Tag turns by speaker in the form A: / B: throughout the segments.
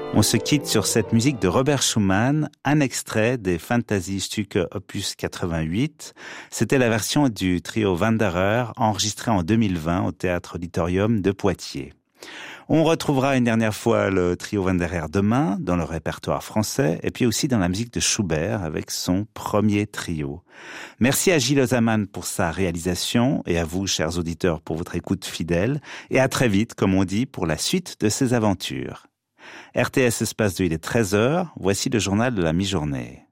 A: On se quitte sur cette musique de Robert Schumann, un extrait des Fantasiestücke opus 88. C'était la version du trio Wanderer, enregistrée en 2020 au Théâtre Auditorium de Poitiers. On retrouvera une dernière fois le trio Wanderer demain dans le répertoire français et puis aussi dans la musique de Schubert avec son premier trio. Merci à Gilles Ozaman pour sa réalisation et à vous, chers auditeurs, pour votre écoute fidèle et à très vite, comme on dit, pour la suite de ces aventures. RTS Espace 2, il est 13h, voici le journal de la mi-journée.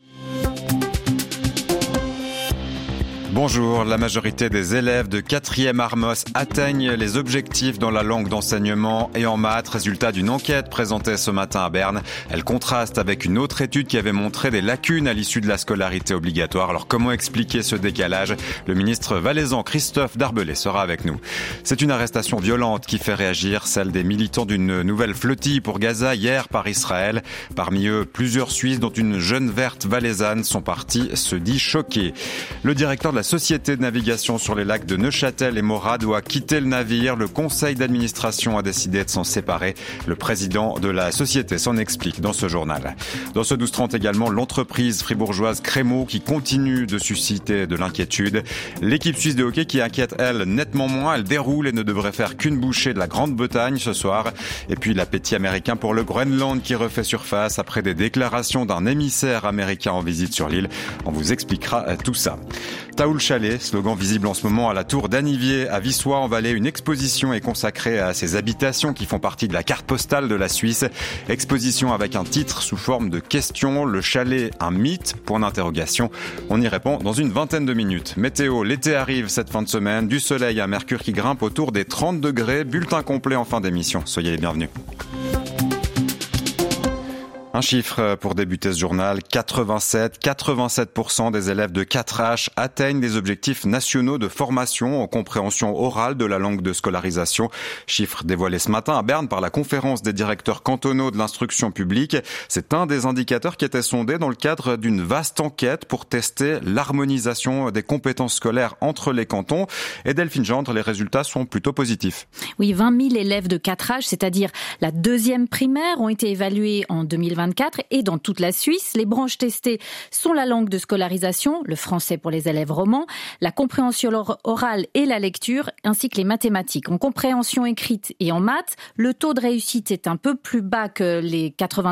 B: Bonjour, la majorité des élèves de 4e Armos atteignent les objectifs dans la langue d'enseignement et en maths, résultat d'une enquête présentée ce matin à Berne. Elle contraste avec une autre étude qui avait montré des lacunes à l'issue de la scolarité obligatoire. Alors comment expliquer ce décalage ? Le ministre valaisan Christophe Darbelay sera avec nous. C'est une arrestation violente qui fait réagir, celle des militants d'une nouvelle flottille pour Gaza hier par Israël. Parmi eux, plusieurs Suisses dont une jeune verte valaisanne sont partis se dit choqués. Le directeur de la société de navigation sur les lacs de Neuchâtel et Morat doit quitter le navire. Le conseil d'administration a décidé de s'en séparer. Le président de la société s'en explique dans ce journal. Dans ce 12-30 également, l'entreprise fribourgeoise Crémeau qui continue de susciter de l'inquiétude. L'équipe suisse de hockey qui inquiète, elle, nettement moins. Elle déroule et ne devrait faire qu'une bouchée de la Grande-Bretagne ce soir. Et puis l'appétit américain pour le Groenland qui refait surface après des déclarations d'un émissaire américain en visite sur l'île. On vous expliquera tout ça. Taoul Chalet, slogan visible en ce moment à la tour d'Annivier à Vissois en Valais. Une exposition est consacrée à ces habitations qui font partie de la carte postale de la Suisse. Exposition avec un titre sous forme de question. Le chalet, un mythe ? Point d'interrogation. On y répond dans une vingtaine de minutes. Météo, l'été arrive cette fin de semaine. Du soleil à mercure qui grimpe autour des 30 degrés. Bulletin complet en fin d'émission. Soyez les bienvenus. Un chiffre pour débuter ce journal, 87% des élèves de 4H atteignent les objectifs nationaux de formation en compréhension orale de la langue de scolarisation. Chiffre dévoilé ce matin à Berne par la conférence des directeurs cantonaux de l'instruction publique. C'est un des indicateurs qui était sondé dans le cadre d'une vaste enquête pour tester l'harmonisation des compétences scolaires entre les cantons. Et Delphine Gendre, les résultats sont plutôt positifs.
C: Oui, 20 000 élèves de 4H, c'est-à-dire la deuxième primaire, ont été évalués en 2024 et dans toute la Suisse. Les branches testées sont la langue de scolarisation, le français pour les élèves romans, la compréhension orale et la lecture, ainsi que les mathématiques. En compréhension écrite et en maths, le taux de réussite est un peu plus bas que les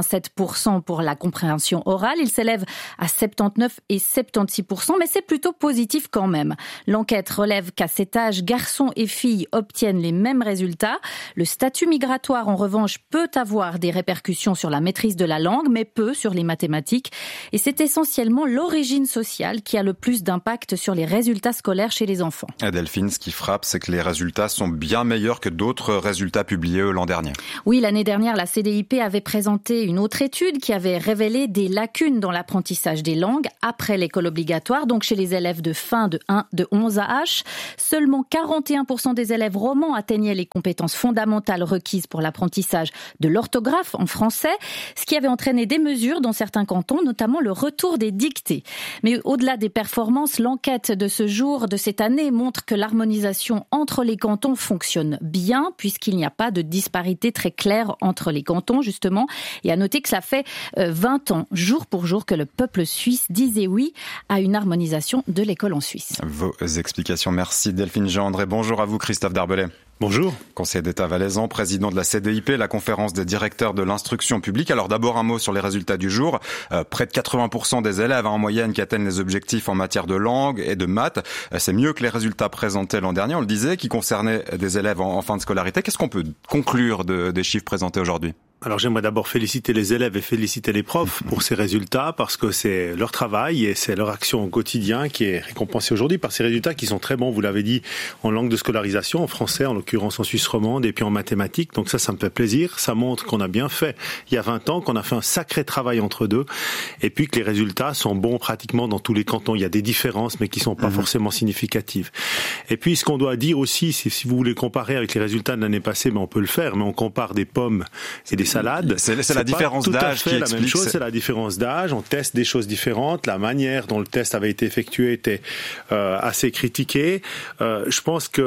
C: 87% pour la compréhension orale. Il s'élève à 79 et 76%, mais c'est plutôt positif quand même. L'enquête relève qu'à cet âge, garçons et filles obtiennent les mêmes résultats. Le statut migratoire, en revanche, peut avoir des répercussions sur la maîtrise de la langue, mais peu sur les mathématiques. Et c'est essentiellement l'origine sociale qui a le plus d'impact sur les résultats scolaires chez les enfants.
B: Et Delphine, ce qui frappe, c'est que les résultats sont bien meilleurs que d'autres résultats publiés l'an dernier.
C: Oui, l'année dernière, la CDIP avait présenté une autre étude qui avait révélé des lacunes dans l'apprentissage des langues après l'école obligatoire, donc chez les élèves de fin de 11 à H. Seulement 41% des élèves romans atteignaient les compétences fondamentales requises pour l'apprentissage de l'orthographe en français, ce qui avait entraîné des mesures dans certains cantons, notamment le retour des dictées. Mais au-delà des performances, l'enquête de ce jour, de cette année, montre que l'harmonisation entre les cantons fonctionne bien, puisqu'il n'y a pas de disparité très claire entre les cantons, justement. Et à noter que ça fait 20 ans, jour pour jour, que le peuple suisse disait oui à une harmonisation de l'école en Suisse.
B: Vos explications, merci Delphine Gendre. Et bonjour à vous Christophe Darbelay.
D: Bonjour.
B: Conseiller d'État valaisan, président de la CDIP, la conférence des directeurs de l'instruction publique. Alors d'abord un mot sur les résultats du jour. Près de 80% des élèves en moyenne qui atteignent les objectifs en matière de langue et de maths. C'est mieux que les résultats présentés l'an dernier, on le disait, qui concernaient des élèves en fin de scolarité. Qu'est-ce qu'on peut conclure des chiffres présentés aujourd'hui ?
D: Alors j'aimerais d'abord féliciter les élèves et féliciter les profs pour ces résultats parce que c'est leur travail et c'est leur action au quotidien qui est récompensée aujourd'hui par ces résultats qui sont très bons, vous l'avez dit, en langue de scolarisation, en français, en l'occurrence en suisse romande et puis en mathématiques. Donc ça me fait plaisir. Ça montre qu'on a bien fait il y a 20 ans, qu'on a fait un sacré travail entre deux et puis que les résultats sont bons pratiquement dans tous les cantons. Il y a des différences mais qui sont pas forcément significatives. Et puis ce qu'on doit dire aussi, c'est si vous voulez comparer avec les résultats de l'année passée, on peut le faire, mais on compare des pommes et des salade.
B: C'est la différence d'âge qui explique.
D: La même chose, c'est la différence d'âge. On teste des choses différentes. La manière dont le test avait été effectué était assez critiquée. Je pense que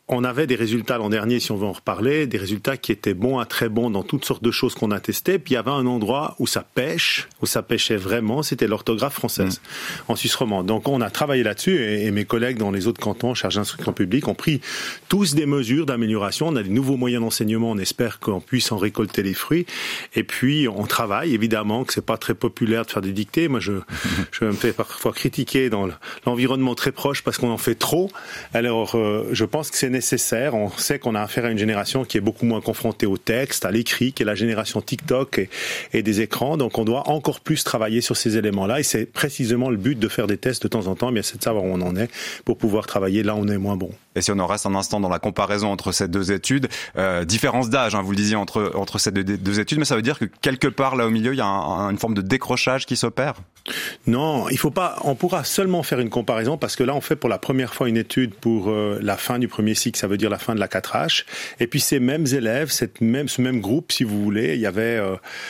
D: on avait des résultats l'an dernier, si on veut en reparler, des résultats qui étaient bons à très bons dans toutes sortes de choses qu'on a testées. Puis il y avait un endroit où ça pêchait vraiment, c'était l'orthographe française en Suisse romande. Donc on a travaillé là-dessus et mes collègues dans les autres cantons chargés d'instruction publique ont pris tous des mesures d'amélioration. On a des nouveaux moyens d'enseignement, on espère qu'on puisse en récolter les fruits. Et puis on travaille, évidemment que c'est pas très populaire de faire des dictées. Moi je me fais parfois critiquer dans l'environnement très proche parce qu'on en fait trop. Alors je pense que c'est nécessaire. On sait qu'on a affaire à une génération qui est beaucoup moins confrontée au texte, à l'écrit, qui est la génération TikTok et des écrans. Donc on doit encore plus travailler sur ces éléments-là. Et c'est précisément le but de faire des tests de temps en temps, bien c'est de savoir où on en est pour pouvoir travailler là où on est moins bon.
B: Et si on en reste un instant dans la comparaison entre ces deux études, différence d'âge, vous le disiez, entre ces deux études, mais ça veut dire que quelque part là au milieu, il y a une forme de décrochage qui s'opère?
D: Non, il faut pas. On pourra seulement faire une comparaison parce que là, on fait pour la première fois une étude pour la fin du premier cycle, ça veut dire la fin de la 4H. Et puis ces mêmes élèves, ce même groupe, si vous voulez, il y avait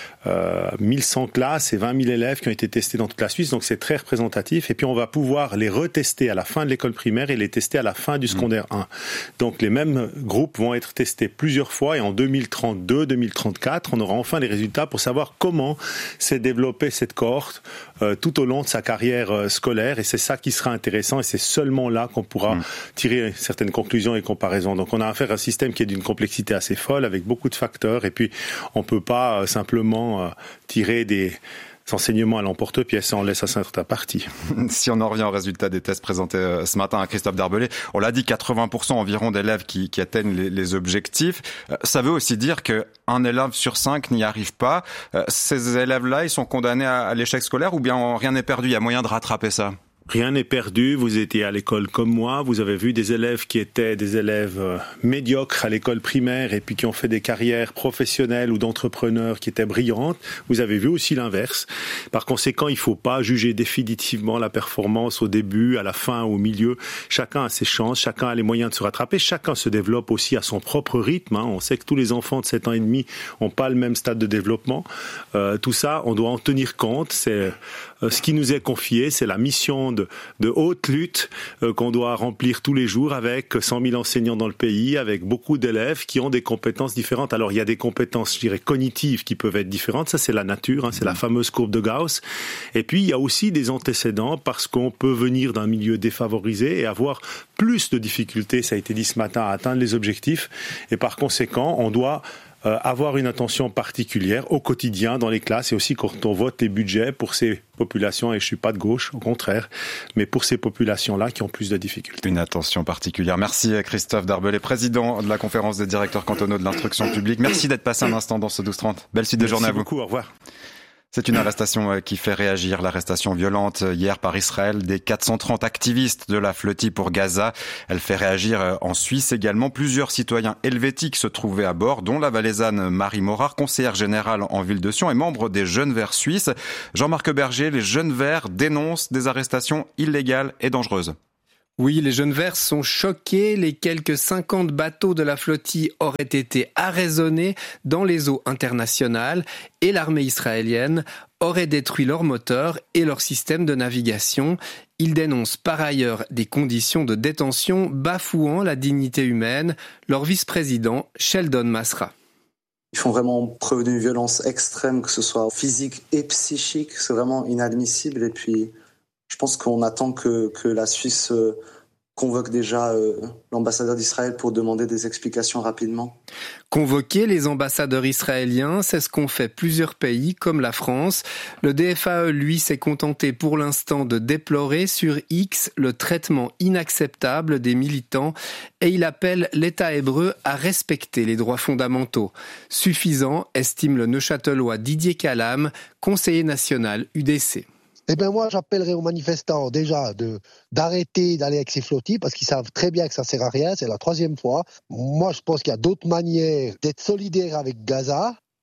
D: 1100 classes et 20 000 élèves qui ont été testés dans toute la Suisse, donc c'est très représentatif. Et puis on va pouvoir les retester à la fin de l'école primaire et les tester à la fin du secondaire 1. Donc les mêmes groupes vont être testés plusieurs fois et en 2032, 2034, on aura enfin les résultats pour savoir comment s'est développée cette cohorte tout au long de sa carrière scolaire. Et c'est ça qui sera intéressant et c'est seulement là qu'on pourra tirer certaines conclusions et comparaisons. Donc on a affaire à un système qui est d'une complexité assez folle avec beaucoup de facteurs et puis on peut pas simplement tirer des enseignements à l'emporte-pièce, on laisse à certains parties.
B: Si on en revient au résultat des tests présentés ce matin à Christophe Darbelé, on l'a dit, 80% environ d'élèves qui atteignent les objectifs. Ça veut aussi dire qu'un élève sur 5 n'y arrive pas. Ces élèves-là, ils sont condamnés à l'échec scolaire ou bien rien n'est perdu, il y a moyen de rattraper ça?
D: Rien n'est perdu, vous étiez à l'école comme moi, vous avez vu des élèves qui étaient des élèves médiocres à l'école primaire et puis qui ont fait des carrières professionnelles ou d'entrepreneurs qui étaient brillantes. Vous avez vu aussi l'inverse. Par conséquent, il ne faut pas juger définitivement la performance au début, à la fin, au milieu. Chacun a ses chances, chacun a les moyens de se rattraper, chacun se développe aussi à son propre rythme. On sait que tous les enfants de 7 ans et demi n'ont pas le même stade de développement. Tout ça, on doit en tenir compte. C'est ce qui nous est confié, c'est la mission de haute lutte qu'on doit remplir tous les jours avec 100 000 enseignants dans le pays, avec beaucoup d'élèves qui ont des compétences différentes. Alors il y a des compétences, je dirais, cognitives qui peuvent être différentes. Ça c'est la nature, c'est la fameuse courbe de Gauss. Et puis il y a aussi des antécédents parce qu'on peut venir d'un milieu défavorisé et avoir plus de difficultés, ça a été dit ce matin, à atteindre les objectifs. Et par conséquent, on doit avoir une attention particulière au quotidien dans les classes et aussi quand on vote les budgets pour ces populations, et je suis pas de gauche, au contraire, mais pour ces populations-là qui ont plus de difficultés.
B: Une attention particulière. Merci Christophe Darbelé, président de la conférence des directeurs cantonaux de l'instruction publique. Merci d'être passé un instant dans ce 12-30. Belle suite de journée à vous.
D: Merci beaucoup, au revoir.
B: C'est une arrestation qui fait réagir, l'arrestation violente hier par Israël des 430 activistes de la flotille pour Gaza. Elle fait réagir en Suisse également. Plusieurs citoyens helvétiques se trouvaient à bord, dont la valaisanne Marie Morard, conseillère générale en ville de Sion et membre des Jeunes Verts suisses. Jean-Marc Berger, les Jeunes Verts dénoncent des arrestations illégales et dangereuses.
E: Oui, les Jeunes Verts sont choqués. Les quelques 50 bateaux de la flottille auraient été arraisonnés dans les eaux internationales et l'armée israélienne aurait détruit leurs moteurs et leur système de navigation. Ils dénoncent par ailleurs des conditions de détention bafouant la dignité humaine. Leur vice-président, Sheldon Masra.
F: Ils font vraiment preuve d'une violence extrême, que ce soit physique et psychique. C'est vraiment inadmissible. Et puis, je pense qu'on attend que la Suisse convoque déjà l'ambassadeur d'Israël pour demander des explications rapidement.
E: Convoquer les ambassadeurs israéliens, c'est ce qu'ont fait plusieurs pays comme la France. Le DFAE, lui, s'est contenté pour l'instant de déplorer sur X le traitement inacceptable des militants et il appelle l'État hébreu à respecter les droits fondamentaux. Suffisant, estime le Neuchâtelois Didier Calam, conseiller national UDC.
G: Eh bien moi j'appellerais aux manifestants déjà d'arrêter d'aller avec ces flottilles parce qu'ils savent très bien que ça sert à rien, c'est la 3e fois. Moi je pense qu'il y a d'autres manières d'être solidaire avec Gaza.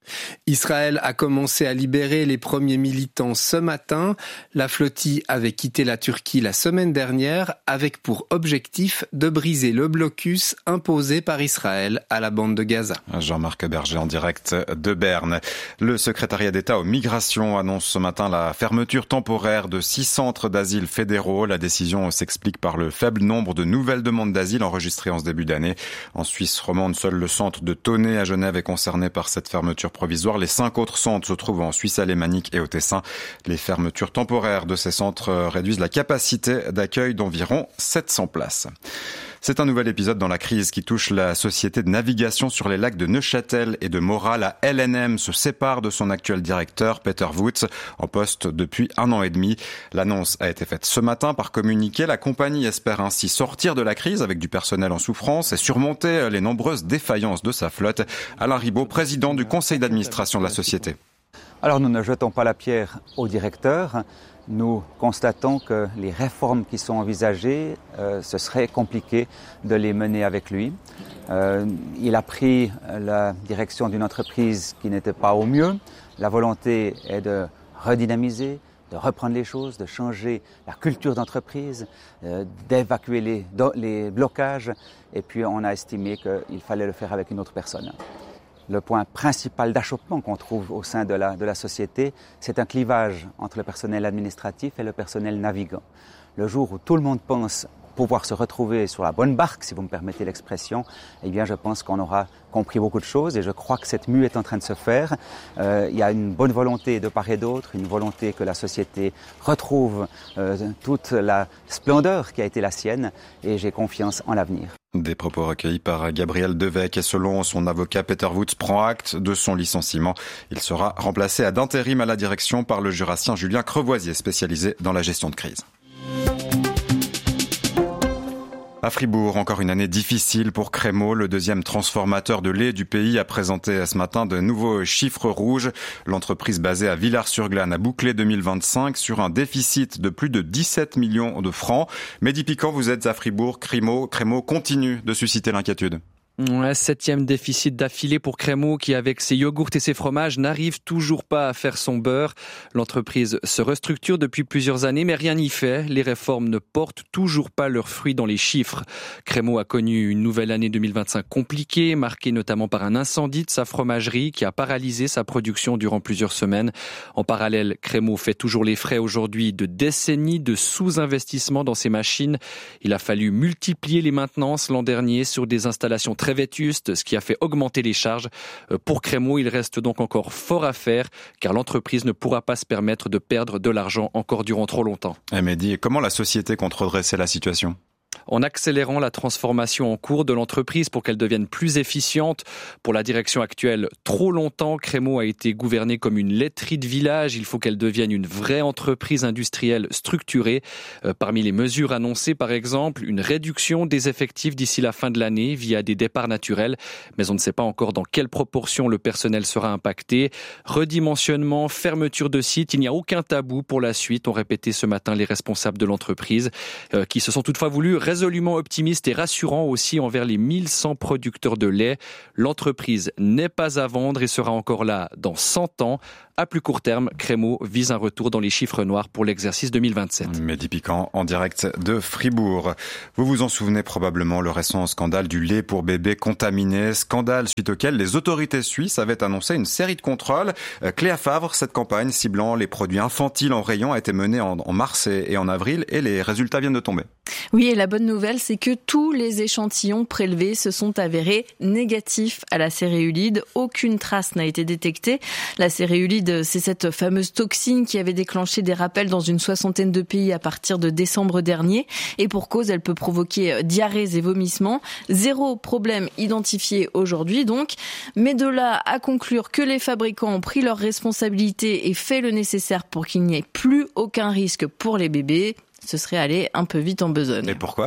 E: Israël a commencé à libérer les premiers militants ce matin. La flottille avait quitté la Turquie la semaine dernière avec pour objectif de briser le blocus imposé par Israël à la bande de Gaza.
B: Jean-Marc Berger en direct de Berne. Le secrétariat d'État aux migrations annonce ce matin la fermeture temporaire de 6 centres d'asile fédéraux. La décision s'explique par le faible nombre de nouvelles demandes d'asile enregistrées en ce début d'année. En Suisse romande, seul le centre de Tonnet à Genève est concerné par cette fermeture provisoire. Les 5 autres centres se trouvent en Suisse alémanique et au Tessin. Les fermetures temporaires de ces centres réduisent la capacité d'accueil d'environ 700 places. C'est un nouvel épisode dans la crise qui touche la société de navigation sur les lacs de Neuchâtel et de Mora. La LNM se sépare de son actuel directeur, Peter Woods, en poste depuis 1 an et demi. L'annonce a été faite ce matin par communiqué. La compagnie espère ainsi sortir de la crise avec du personnel en souffrance et surmonter les nombreuses défaillances de sa flotte. Alain Ribaud, président du conseil d'administration de la société.
H: Alors nous ne jetons pas la pierre au directeur. Nous constatons que les réformes qui sont envisagées, ce serait compliqué de les mener avec lui. Il a pris la direction d'une entreprise qui n'était pas au mieux. La volonté est de redynamiser, de reprendre les choses, de changer la culture d'entreprise, d'évacuer les blocages. Et puis on a estimé qu'il fallait le faire avec une autre personne. Le point principal d'achoppement qu'on trouve au sein de la société, c'est un clivage entre le personnel administratif et le personnel navigant. Le jour où tout le monde pense pouvoir se retrouver sur la bonne barque, si vous me permettez l'expression, eh bien je pense qu'on aura compris beaucoup de choses et je crois que cette mue est en train de se faire. Il y a une bonne volonté de part et d'autre, une volonté que la société retrouve toute la splendeur qui a été la sienne et j'ai confiance en l'avenir.
B: Des propos recueillis par Gabriel Devecq et selon son avocat, Peter Woods prend acte de son licenciement. Il sera remplacé d'intérim à la direction par le jurassien Julien Crevoisier, spécialisé dans la gestion de crise. À Fribourg, encore une année difficile pour Crémeau. Le deuxième transformateur de lait du pays a présenté ce matin de nouveaux chiffres rouges. L'entreprise basée à Villars-sur-Glâne a bouclé 2025 sur un déficit de plus de 17 millions de francs. Mehdi Piquant, vous êtes à Fribourg. Crémeau continue de susciter l'inquiétude.
I: Ouais, 7e déficit d'affilée pour Crémeau qui, avec ses yogourts et ses fromages, n'arrive toujours pas à faire son beurre. L'entreprise se restructure depuis plusieurs années, mais rien n'y fait. Les réformes ne portent toujours pas leurs fruits dans les chiffres. Crémeau a connu une nouvelle année 2025 compliquée, marquée notamment par un incendie de sa fromagerie qui a paralysé sa production durant plusieurs semaines. En parallèle, Crémeau fait toujours les frais aujourd'hui de décennies de sous-investissement dans ses machines. Il a fallu multiplier les maintenances l'an dernier sur des installations très vétuste, ce qui a fait augmenter les charges. Pour Crémeau, il reste donc encore fort à faire, car l'entreprise ne pourra pas se permettre de perdre de l'argent encore durant trop longtemps.
B: Mehdi, comment la société compte redresser la situation ?
I: En accélérant la transformation en cours de l'entreprise pour qu'elle devienne plus efficiente. Pour la direction actuelle, trop longtemps, Crémeau a été gouverné comme une laiterie de village. Il faut qu'elle devienne une vraie entreprise industrielle structurée. Parmi les mesures annoncées, par exemple, une réduction des effectifs d'ici la fin de l'année via des départs naturels. Mais on ne sait pas encore dans quelle proportion le personnel sera impacté. Redimensionnement, fermeture de sites, il n'y a aucun tabou pour la suite, ont répété ce matin les responsables de l'entreprise, qui se sont toutefois voulu résolument optimiste et rassurant aussi envers les 1100 producteurs de lait. L'entreprise n'est pas à vendre et sera encore là dans 100 ans. À plus court terme, Crémeau vise un retour dans les chiffres noirs pour l'exercice 2027.
B: Mehdi Piquant en direct de Fribourg. Vous vous en souvenez probablement, le récent scandale du lait pour bébés contaminé. Scandale suite auquel les autorités suisses avaient annoncé une série de contrôles. Cléa Favre, cette campagne ciblant les produits infantiles en rayon a été menée en mars et en avril et les résultats viennent de tomber.
J: Oui, et la bonne nouvelle, c'est que tous les échantillons prélevés se sont avérés négatifs à la céréulide. Aucune trace n'a été détectée. La céréulide, c'est cette fameuse toxine qui avait déclenché des rappels dans une 60aine de pays à partir de décembre dernier. Et pour cause, elle peut provoquer diarrhées et vomissements. 0 problème identifié aujourd'hui donc. Mais de là à conclure que les fabricants ont pris leurs responsabilités et fait le nécessaire pour qu'il n'y ait plus aucun risque pour les bébés, ce serait aller un peu vite en besogne.
B: Et pourquoi ?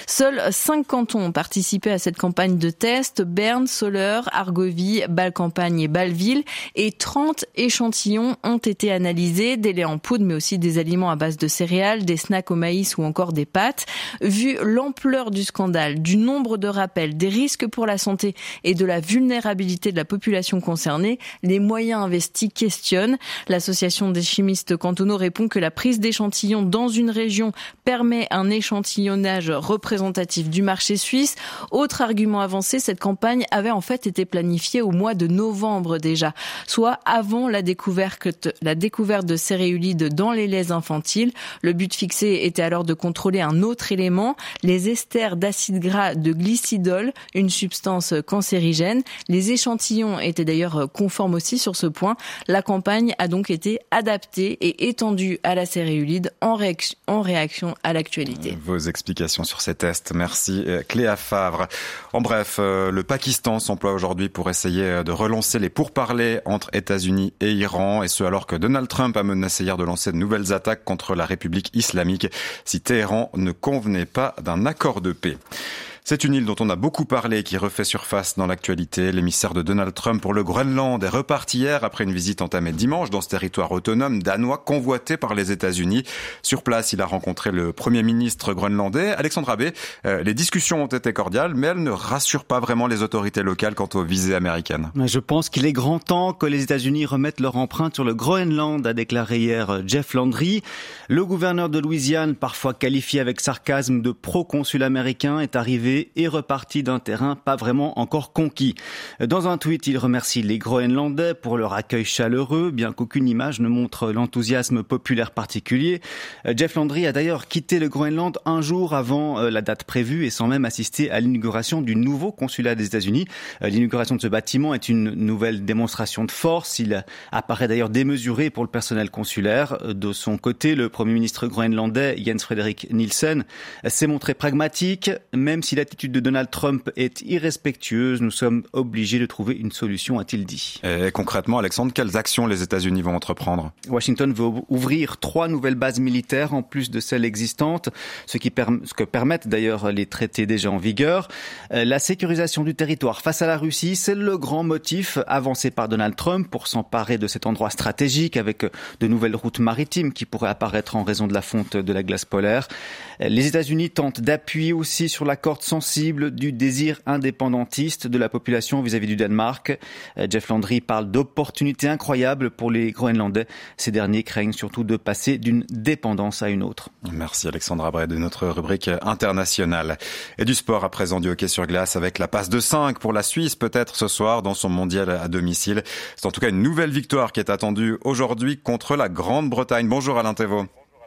J: Seuls 5 cantons ont participé à cette campagne de test, Berne, Soleure, Argovie, Bâle-Campagne et Bâle-Ville, et 30 échantillons ont été analysés, des laits en poudre mais aussi des aliments à base de céréales, des snacks au maïs ou encore des pâtes. Vu l'ampleur du scandale, du nombre de rappels, des risques pour la santé et de la vulnérabilité de la population concernée, les moyens investis questionnent. L'association des chimistes cantonaux répond que la prise d'échantillons dans une région permet un échantillonnage représentatif du marché suisse. Autre argument avancé, cette campagne avait en fait été planifiée au mois de novembre déjà, soit avant la découverte de céréulides dans les laits infantiles. Le but fixé était alors de contrôler un autre élément, les esters d'acide gras de glycidol, une substance cancérigène. Les échantillons étaient d'ailleurs conformes aussi sur ce point. La campagne a donc été adaptée et étendue à la céréulide en réaction à l'actualité.
B: Vos explications sur ces tests, merci Cléa Favre. En bref, le Pakistan s'emploie aujourd'hui pour essayer de relancer les pourparlers entre États-Unis et Iran, et ce alors que Donald Trump a menacé hier de lancer de nouvelles attaques contre la République islamique si Téhéran ne convenait pas d'un accord de paix. C'est une île dont on a beaucoup parlé et qui refait surface dans l'actualité. L'émissaire de Donald Trump pour le Groenland est reparti hier après une visite entamée dimanche dans ce territoire autonome danois convoité par les États-Unis. Sur place, il a rencontré le Premier ministre groenlandais, Alexandre Abbé. Les discussions ont été cordiales, mais elles ne rassurent pas vraiment les autorités locales quant aux visées américaines.
K: Je pense qu'il est grand temps que les États-Unis remettent leur empreinte sur le Groenland, a déclaré hier Jeff Landry. Le gouverneur de Louisiane, parfois qualifié avec sarcasme de proconsul américain, est arrivé et reparti d'un terrain pas vraiment encore conquis. Dans un tweet, il remercie les Groenlandais pour leur accueil chaleureux, bien qu'aucune image ne montre l'enthousiasme populaire particulier. Jeff Landry a d'ailleurs quitté le Groenland un jour avant la date prévue et sans même assister à l'inauguration du nouveau consulat des États-Unis. L'inauguration de ce bâtiment est une nouvelle démonstration de force. Il apparaît d'ailleurs démesuré pour le personnel consulaire. De son côté, le Premier ministre groenlandais, Jens Frederik Nielsen, s'est montré pragmatique, même si l'attitude de Donald Trump est irrespectueuse. Nous sommes obligés de trouver une solution, a-t-il dit.
B: Et concrètement, Alexandre, quelles actions les États-Unis vont entreprendre ?
K: Washington veut ouvrir 3 nouvelles bases militaires en plus de celles existantes, ce que permettent d'ailleurs les traités déjà en vigueur. La sécurisation du territoire face à la Russie, c'est le grand motif avancé par Donald Trump pour s'emparer de cet endroit stratégique avec de nouvelles routes maritimes qui pourraient apparaître en raison de la fonte de la glace polaire. Les États-Unis tentent d'appuyer aussi sur la corde sensible du désir indépendantiste de la population vis-à-vis du Danemark. Jeff Landry parle d'opportunités incroyables pour les Groenlandais. Ces derniers craignent surtout de passer d'une dépendance à une autre.
B: Merci Alexandre Abré de notre rubrique internationale. Et du sport à présent, du hockey sur glace avec la passe de 5 pour la Suisse peut-être ce soir dans son mondial à domicile. C'est en tout cas une nouvelle victoire qui est attendue aujourd'hui contre la Grande-Bretagne. Bonjour Alain Thévault.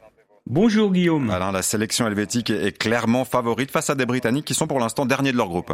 L: Bonjour Guillaume.
B: Alain, la sélection helvétique est clairement favorite face à des Britanniques qui sont pour l'instant derniers de leur groupe.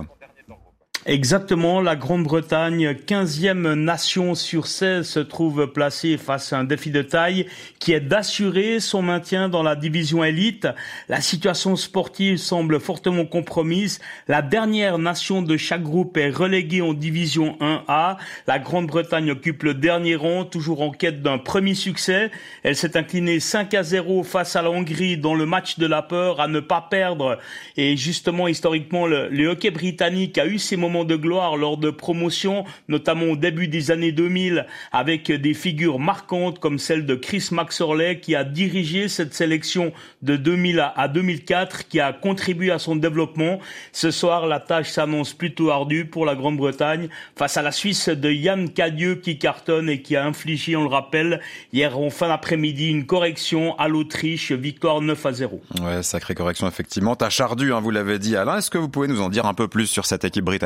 L: Exactement, la Grande-Bretagne, 15e nation sur 16, se trouve placée face à un défi de taille qui est d'assurer son maintien dans la division élite. La situation sportive semble fortement compromise. La dernière nation de chaque groupe est reléguée en division 1A. La Grande-Bretagne occupe le dernier rang, toujours en quête d'un premier succès. Elle s'est inclinée 5-0 face à la Hongrie dans le match de la peur à ne pas perdre. Et justement, historiquement, le hockey britannique a eu ses moments de gloire lors de promotions, notamment au début des années 2000, avec des figures marquantes comme celle de Chris Maxorley qui a dirigé cette sélection de 2000 à 2004, qui a contribué à son développement. Ce soir, la tâche s'annonce plutôt ardue pour la Grande-Bretagne face à la Suisse de Yann Cadieux qui cartonne et qui a infligé, on le rappelle, hier en fin d'après-midi, une correction à l'Autriche, victoire 9-0.
B: Ouais, sacrée correction effectivement. Tâche ardue, vous l'avez dit Alain. Est-ce que vous pouvez nous en dire un peu plus sur cette équipe britannique ?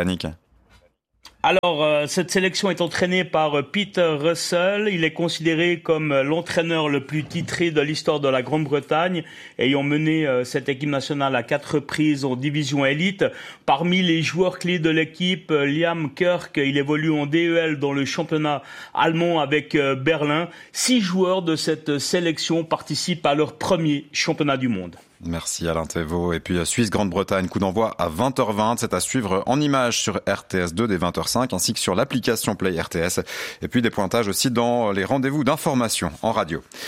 L: Alors, cette sélection est entraînée par Peter Russell. Il est considéré comme l'entraîneur le plus titré de l'histoire de la Grande-Bretagne, ayant mené cette équipe nationale à 4 reprises en division élite. Parmi les joueurs clés de l'équipe, Liam Kirk, il évolue en DEL dans le championnat allemand avec Berlin. 6 joueurs de cette sélection participent à leur premier championnat du monde.
B: Merci Alain Thévault. Et puis Suisse-Grande-Bretagne, coup d'envoi à 20h20. C'est à suivre en images sur RTS2 dès 20h05 ainsi que sur l'application Play RTS. Et puis des pointages aussi dans les rendez-vous d'information en radio.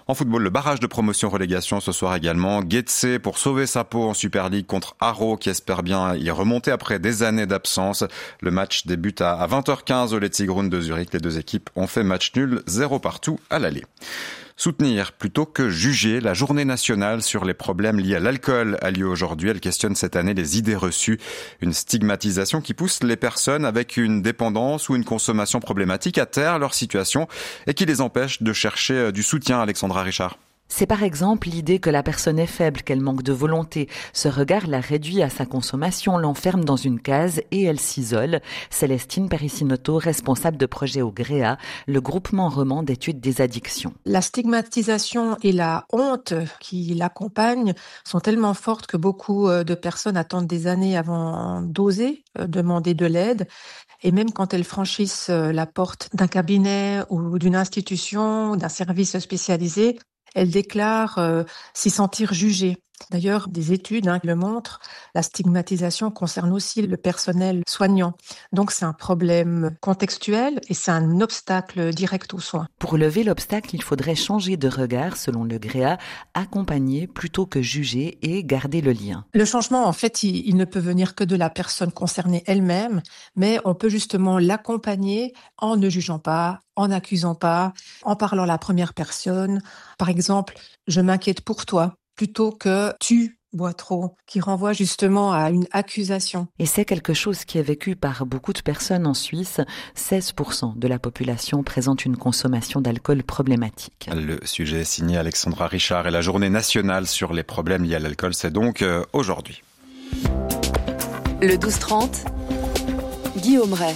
B: En football, le barrage de promotion-relégation ce soir également. Getse pour sauver sa peau en Super League contre Haro qui espère bien y remonter après des années d'absence. Le match débute à 20h15 au Letzigrund de Zurich. Les deux équipes ont fait match nul, 0 partout à l'aller. Soutenir plutôt que juger, la journée nationale sur les problèmes liés à l'alcool a lieu aujourd'hui. Elle questionne cette année les idées reçues. Une stigmatisation qui pousse les personnes avec une dépendance ou une consommation problématique à taire leur situation et qui les empêche de chercher du soutien. Alexandra Richard.
M: C'est par exemple l'idée que la personne est faible, qu'elle manque de volonté. Ce regard la réduit à sa consommation, l'enferme dans une case et elle s'isole. Célestine Perissinotto, responsable de projet au GREA, le groupement roman d'études des addictions.
N: La stigmatisation et la honte qui l'accompagnent sont tellement fortes que beaucoup de personnes attendent des années avant d'oser demander de l'aide. Et même quand elles franchissent la porte d'un cabinet ou d'une institution, d'un service spécialisé, elles déclarent s'y sentir jugées. D'ailleurs, des études le montrent, la stigmatisation concerne aussi le personnel soignant. Donc c'est un problème contextuel et c'est un obstacle direct aux soins.
M: Pour lever l'obstacle, il faudrait changer de regard, selon le GREA, accompagner plutôt que juger et garder le lien.
N: Le changement, en fait, il ne peut venir que de la personne concernée elle-même, mais on peut justement l'accompagner en ne jugeant pas, en n'accusant pas, en parlant à la première personne. Par exemple, je m'inquiète pour toi, plutôt que tu bois trop, qui renvoie justement à une accusation.
M: Et c'est quelque chose qui est vécu par beaucoup de personnes en Suisse. 16% de la population présente une consommation d'alcool problématique.
B: Le sujet est signé Alexandra Richard et la journée nationale sur les problèmes liés à l'alcool, c'est donc aujourd'hui.
O: Le 12-30, Guillaume Ray.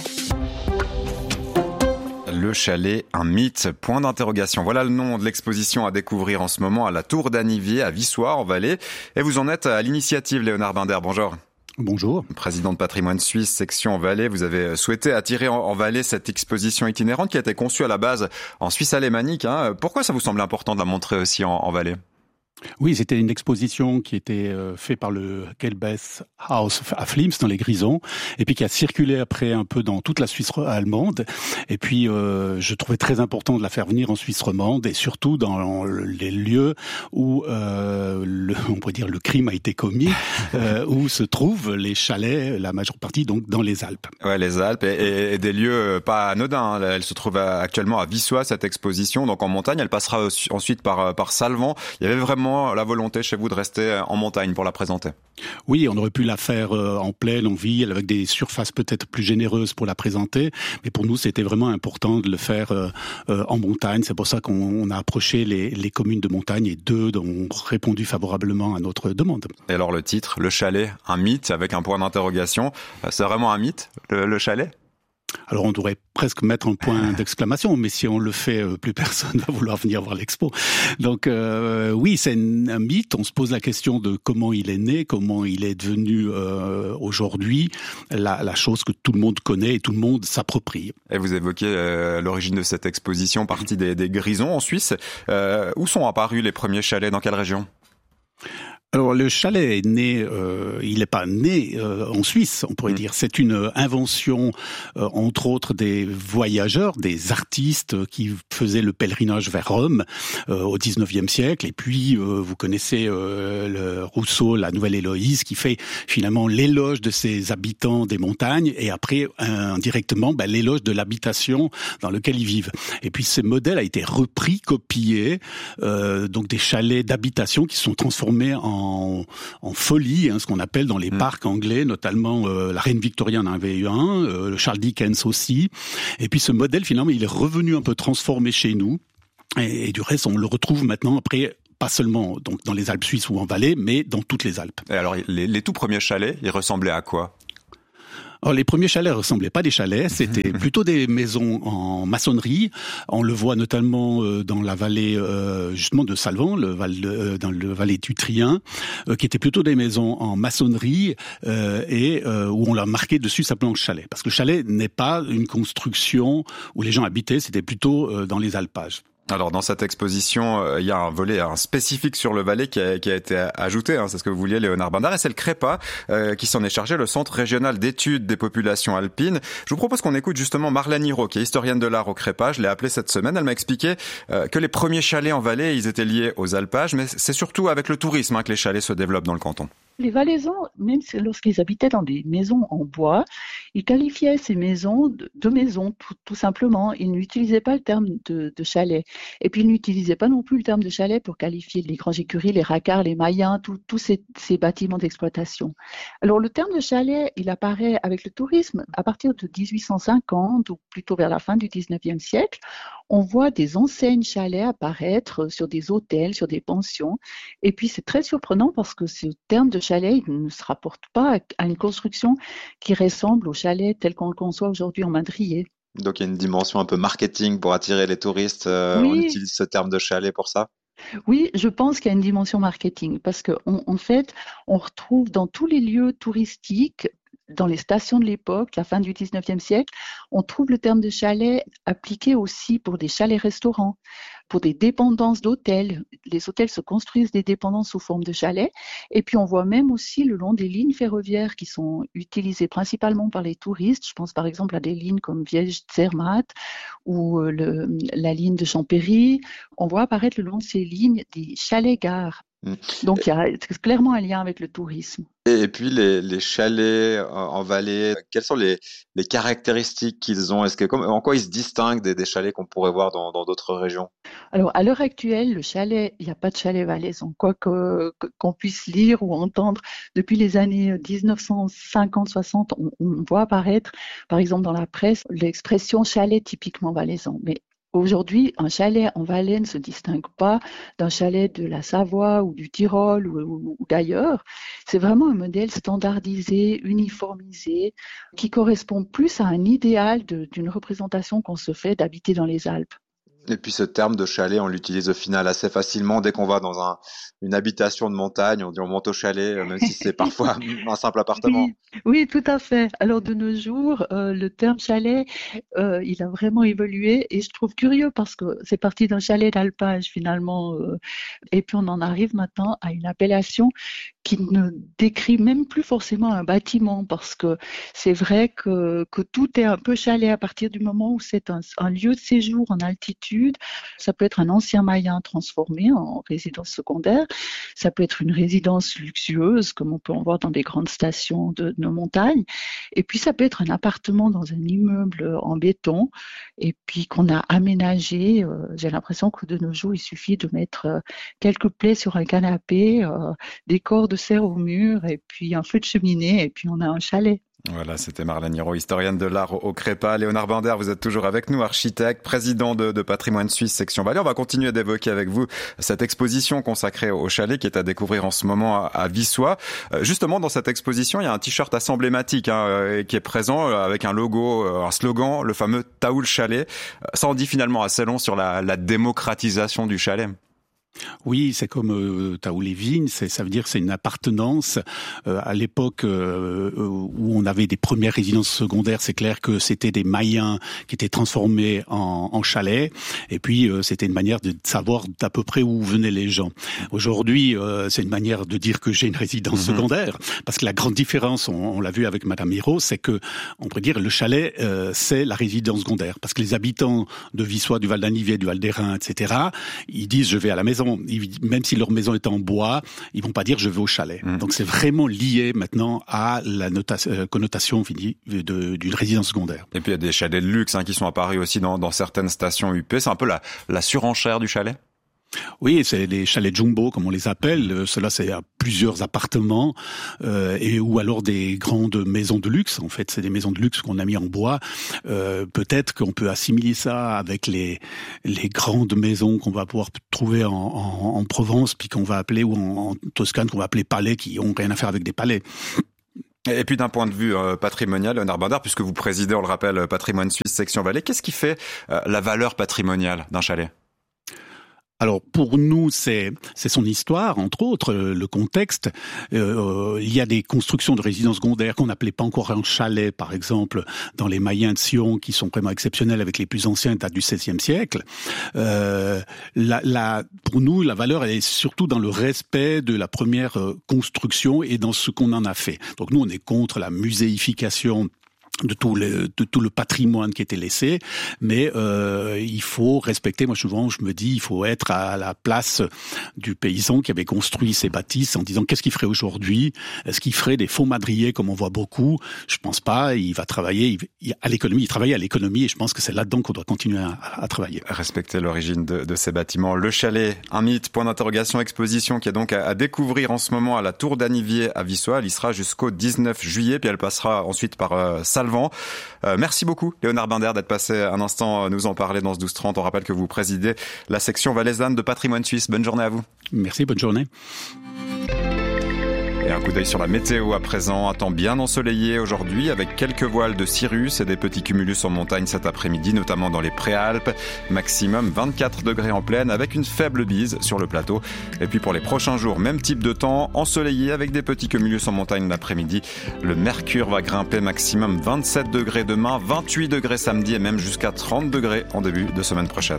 B: Le chalet, un mythe, point d'interrogation. Voilà le nom de l'exposition à découvrir en ce moment à la Tour d'Annivier à Vissois en Valais. Et vous en êtes à l'initiative, Léonard Binder. Bonjour.
P: Bonjour.
B: Président de Patrimoine Suisse, section Valais. Vous avez souhaité attirer en Valais cette exposition itinérante qui a été conçue à la base en Suisse alémanique. Pourquoi ça vous semble important de la montrer aussi en Valais ?
P: Oui, c'était une exposition qui était faite par le Kelbeth House à Flims, dans les Grisons, et puis qui a circulé après un peu dans toute la Suisse allemande. Et puis, je trouvais très important de la faire venir en Suisse romande, et surtout dans les lieux où, on pourrait dire, le crime a été commis, où se trouvent les chalets, la majeure partie, donc, dans les Alpes.
B: Ouais, les Alpes, et des lieux pas anodins. Elle se trouve actuellement à Vissois, cette exposition, donc en montagne. Elle passera ensuite par Salvan. Il y avait vraiment la volonté chez vous de rester en montagne pour la présenter?
P: Oui, on aurait pu la faire en plaine, en ville, avec des surfaces peut-être plus généreuses pour la présenter, mais pour nous c'était vraiment important de le faire en montagne. C'est pour ça qu'on a approché les communes de montagne et deux ont répondu favorablement à notre demande.
B: Et alors le titre, le chalet, un mythe avec un point d'interrogation, c'est vraiment un mythe, le chalet?
P: Alors on devrait presque mettre un point d'exclamation, mais si on le fait, plus personne va vouloir venir voir l'expo. Donc oui, c'est un mythe. On se pose la question de comment il est né, comment il est devenu aujourd'hui la chose que tout le monde connaît et tout le monde s'approprie.
B: Et vous évoquez l'origine de cette exposition, partie des Grisons en Suisse. Où sont apparus les premiers chalets, dans quelle région ?
P: Alors le chalet est né, il n'est pas né en Suisse, on pourrait dire. C'est une invention, entre autres, des voyageurs, des artistes qui faisaient le pèlerinage vers Rome au 19e siècle. Et puis, vous connaissez le Rousseau, la Nouvelle Héloïse, qui fait finalement l'éloge de ses habitants des montagnes et après, indirectement, l'éloge de l'habitation dans laquelle ils vivent. Et puis, ce modèle a été repris, copié, donc des chalets d'habitation qui se sont transformés en folie, ce qu'on appelle dans les parcs anglais, notamment la Reine Victoria en avait eu un, le Charles Dickens aussi. Et puis ce modèle, finalement, il est revenu un peu transformé chez nous. Et du reste, on le retrouve maintenant après, pas seulement donc dans les Alpes suisses ou en Valais, mais dans toutes les Alpes.
B: Et alors, les tout premiers chalets, ils ressemblaient à quoi ?
P: Alors, les premiers chalets ressemblaient pas à des chalets, c'était plutôt des maisons en maçonnerie. On le voit notamment dans la vallée justement de Salvan, dans le vallée du Trien, qui étaient plutôt des maisons en maçonnerie et où on l'a marqué dessus simplement chalet. Parce que le chalet n'est pas une construction où les gens habitaient, c'était plutôt dans les alpages.
B: Alors dans cette exposition, il y a un volet spécifique sur le Valais qui a été ajouté, c'est ce que vous vouliez, Léonard Bandard, et c'est le CREPA qui s'en est chargé, le Centre régional d'études des populations alpines. Je vous propose qu'on écoute justement Marlène Hirault, qui est historienne de l'art au CREPA. Je l'ai appelée cette semaine. Elle m'a expliqué que les premiers chalets en Valais, ils étaient liés aux alpages, mais c'est surtout avec le tourisme que les chalets se développent dans le canton.
Q: Les Valaisans, même lorsqu'ils habitaient dans des maisons en bois, ils qualifiaient ces maisons de maisons, tout simplement. Ils n'utilisaient pas le terme de chalet. Et puis, ils n'utilisaient pas non plus le terme de chalet pour qualifier les granges écuries, les racards, les maillins, tous ces bâtiments d'exploitation. Alors, le terme de chalet, il apparaît avec le tourisme à partir de 1850, ou plutôt vers la fin du 19e siècle. On voit des enseignes chalets apparaître sur des hôtels, sur des pensions. Et puis, c'est très surprenant parce que ce terme de chalet il ne se rapporte pas à une construction qui ressemble au chalet tel qu'on le conçoit aujourd'hui en madrier.
B: Donc, il y a une dimension un peu marketing pour attirer les touristes. Oui. On utilise ce terme de chalet pour ça?
Q: Oui, je pense qu'il y a une dimension marketing parce qu'en fait, on retrouve dans tous les lieux touristiques, dans les stations de l'époque, la fin du 19e siècle, on trouve le terme de chalet appliqué aussi pour des chalets-restaurants, pour des dépendances d'hôtels. Les hôtels se construisent des dépendances sous forme de chalets. Et puis, on voit même aussi le long des lignes ferroviaires qui sont utilisées principalement par les touristes. Je pense par exemple à des lignes comme Viège-Zermatt ou la ligne de Champéry. On voit apparaître le long de ces lignes des chalets-gares. Donc, il y a clairement un lien avec le tourisme.
B: Et puis, les chalets en Valais, quelles sont les caractéristiques qu'ils ont? En quoi ils se distinguent des chalets qu'on pourrait voir dans d'autres régions?
Q: Alors, à l'heure actuelle, le chalet, il n'y a pas de chalet valaisan. Quoi qu'on puisse lire ou entendre depuis les années 1950-60, on voit apparaître, par exemple dans la presse, l'expression chalet typiquement valaisan. Mais aujourd'hui, un chalet en Valais ne se distingue pas d'un chalet de la Savoie ou du Tyrol ou d'ailleurs. C'est vraiment un modèle standardisé, uniformisé, qui correspond plus à un idéal d'une représentation qu'on se fait d'habiter dans les Alpes.
B: Et puis ce terme de chalet, on l'utilise au final assez facilement. Dès qu'on va dans une habitation de montagne, on dit on monte au chalet, même si c'est parfois un simple appartement.
Q: Oui, tout à fait. Alors de nos jours, le terme chalet, il a vraiment évolué et je trouve curieux parce que c'est parti d'un chalet d'alpage finalement. Et puis on en arrive maintenant à une appellation qui ne décrit même plus forcément un bâtiment parce que c'est vrai que tout est un peu chalet à partir du moment où c'est un lieu de séjour en altitude. Ça peut être un ancien maillen transformé en résidence secondaire. Ça peut être une résidence luxueuse, comme on peut en voir dans des grandes stations de nos montagnes. Et puis, ça peut être un appartement dans un immeuble en béton et puis qu'on a aménagé. J'ai l'impression que de nos jours, il suffit de mettre quelques plaies sur un canapé, des cordes de serre au mur et puis un feu de cheminée et puis on a un chalet.
B: Voilà, c'était Marlène Hirault, historienne de l'art au CREPA. Léonard Bandard, vous êtes toujours avec nous, architecte, président de Patrimoine Suisse, section Valais. On va continuer d'évoquer avec vous cette exposition consacrée au chalet qui est à découvrir en ce moment à Vissois. Justement, dans cette exposition, il y a un t-shirt assez emblématique qui est présent avec un logo, un slogan, le fameux Taoul Chalet. Ça en dit finalement assez long sur la démocratisation du chalet.
P: Oui, c'est comme Taoul les vignes, ça veut dire que c'est une appartenance. À l'époque où on avait des premières résidences secondaires, c'est clair que c'était des maillens qui étaient transformés en chalets. Et puis c'était une manière de savoir d'à peu près où venaient les gens. Aujourd'hui, c'est une manière de dire que j'ai une résidence secondaire, parce que la grande différence, on l'a vu avec Madame Hirault, c'est que on pourrait dire le chalet, c'est la résidence secondaire, parce que les habitants de Vissois, du Val d'Anivier, du Val d'Airain, etc., ils disent je vais à la maison. Même si leur maison est en bois, ils vont pas dire je vais au chalet. Donc c'est vraiment lié maintenant à la connotation d'une résidence secondaire.
B: Et puis il y a des chalets de luxe qui sont apparus aussi dans certaines stations UP. C'est un peu la surenchère du chalet.
P: Oui, c'est les chalets jumbo, comme on les appelle. Cela, c'est à plusieurs appartements ou alors des grandes maisons de luxe. En fait, c'est des maisons de luxe qu'on a mis en bois. Peut-être qu'on peut assimiler ça avec les grandes maisons qu'on va pouvoir trouver en Provence, puis qu'on va appeler, ou en Toscane, qu'on va appeler palais, qui ont rien à faire avec des palais.
B: Et puis d'un point de vue patrimonial, Léonard Bandard, puisque vous présidez, on le rappelle, Patrimoine Suisse, section Valais, qu'est-ce qui fait la valeur patrimoniale d'un chalet ?
P: Alors pour nous, c'est son histoire, entre autres, le contexte. Il y a des constructions de résidences secondaires qu'on n'appelait pas encore un chalet, par exemple, dans les Mayens de Sion, qui sont vraiment exceptionnels, avec les plus anciens datent du XVIe siècle. Pour nous, la valeur, elle est surtout dans le respect de la première construction et dans ce qu'on en a fait. Donc nous, on est contre la muséification de tout le patrimoine qui était laissé, mais il faut respecter. Moi souvent je me dis, il faut être à la place du paysan qui avait construit ces bâtisses en disant qu'est-ce qu'il ferait aujourd'hui? Est-ce qu'il ferait des faux madriers comme on voit beaucoup? Je pense pas. Il va travailler à l'économie. Il travaille à l'économie et je pense que c'est là-dedans qu'on doit continuer à travailler.
B: Respecter l'origine de ces bâtiments. Le chalet, un mythe, point d'interrogation, exposition qui est donc à découvrir en ce moment à la Tour d'Anniviers à Vissois. Elle y sera jusqu'au 19 juillet, puis elle passera ensuite par Salvan. Merci beaucoup Léonard Binder d'être passé un instant nous en parler dans ce 12-30. On rappelle que vous présidez la section valaisanne de Patrimoine Suisse. Bonne journée à vous.
P: Merci, bonne journée.
B: Et un coup d'œil sur la météo à présent. Un temps bien ensoleillé aujourd'hui avec quelques voiles de cirrus et des petits cumulus en montagne cet après-midi, notamment dans les Préalpes. Maximum 24 degrés en plaine avec une faible bise sur le plateau. Et puis pour les prochains jours, même type de temps, ensoleillé avec des petits cumulus en montagne l'après-midi. Le mercure va grimper maximum 27 degrés demain, 28 degrés samedi et même jusqu'à 30 degrés en début de semaine prochaine.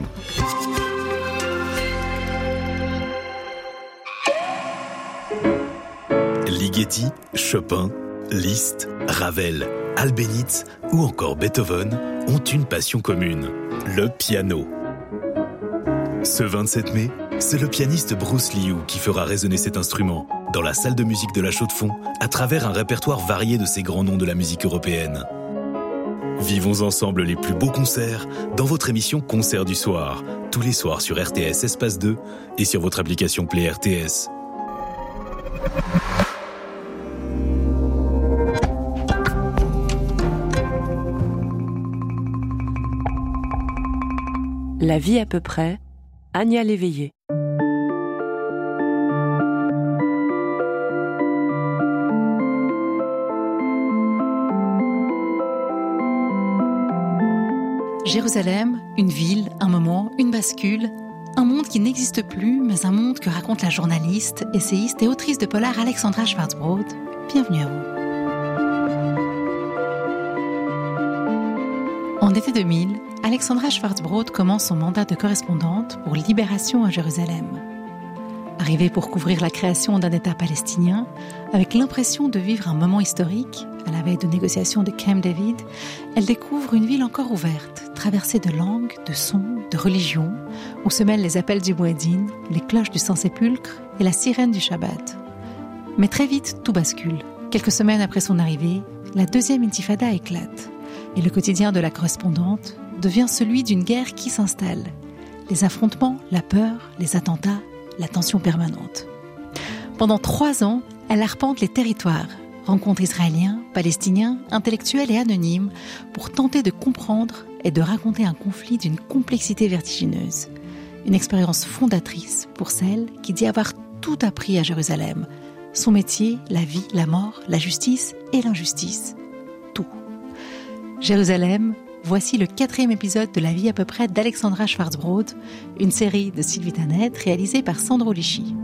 R: Ligeti, Chopin, Liszt, Ravel, Albéniz ou encore Beethoven ont une passion commune, le piano. Ce 27 mai, c'est le pianiste Bruce Liu qui fera résonner cet instrument dans la salle de musique de la Chaux-de-Fonds à travers un répertoire varié de ces grands noms de la musique européenne. Vivons ensemble les plus beaux concerts dans votre émission Concert du soir, tous les soirs sur RTS Espace 2 et sur votre application Play RTS.
O: La vie à peu près, Ania Léveillé.
C: Jérusalem, une ville, un moment, une bascule, un monde qui n'existe plus, mais un monde que raconte la journaliste, essayiste et autrice de polar Alexandra Schwarzbrod. Bienvenue à vous. En été 2000, Alexandra Schwarzbrod commence son mandat de correspondante pour Libération à Jérusalem. Arrivée pour couvrir la création d'un État palestinien, avec l'impression de vivre un moment historique, à la veille de négociations de Camp David, elle découvre une ville encore ouverte, traversée de langues, de sons, de religions, où se mêlent les appels du Moueddin, les cloches du Saint-Sépulcre et la sirène du Shabbat. Mais très vite, tout bascule. Quelques semaines après son arrivée, la deuxième intifada éclate. Et le quotidien de la correspondante devient celui d'une guerre qui s'installe. Les affrontements, la peur, les attentats, la tension permanente. Pendant 3 ans, elle arpente les territoires, rencontre israéliens, palestiniens, intellectuels et anonymes pour tenter de comprendre et de raconter un conflit d'une complexité vertigineuse. Une expérience fondatrice pour celle qui dit avoir tout appris à Jérusalem. Son métier, la vie, la mort, la justice et l'injustice. Tout. Jérusalem, voici le 4e épisode de la vie à peu près d'Alexandra Schwarzbrod, une série de Sylvie Tanette réalisée par Sandro Lisci.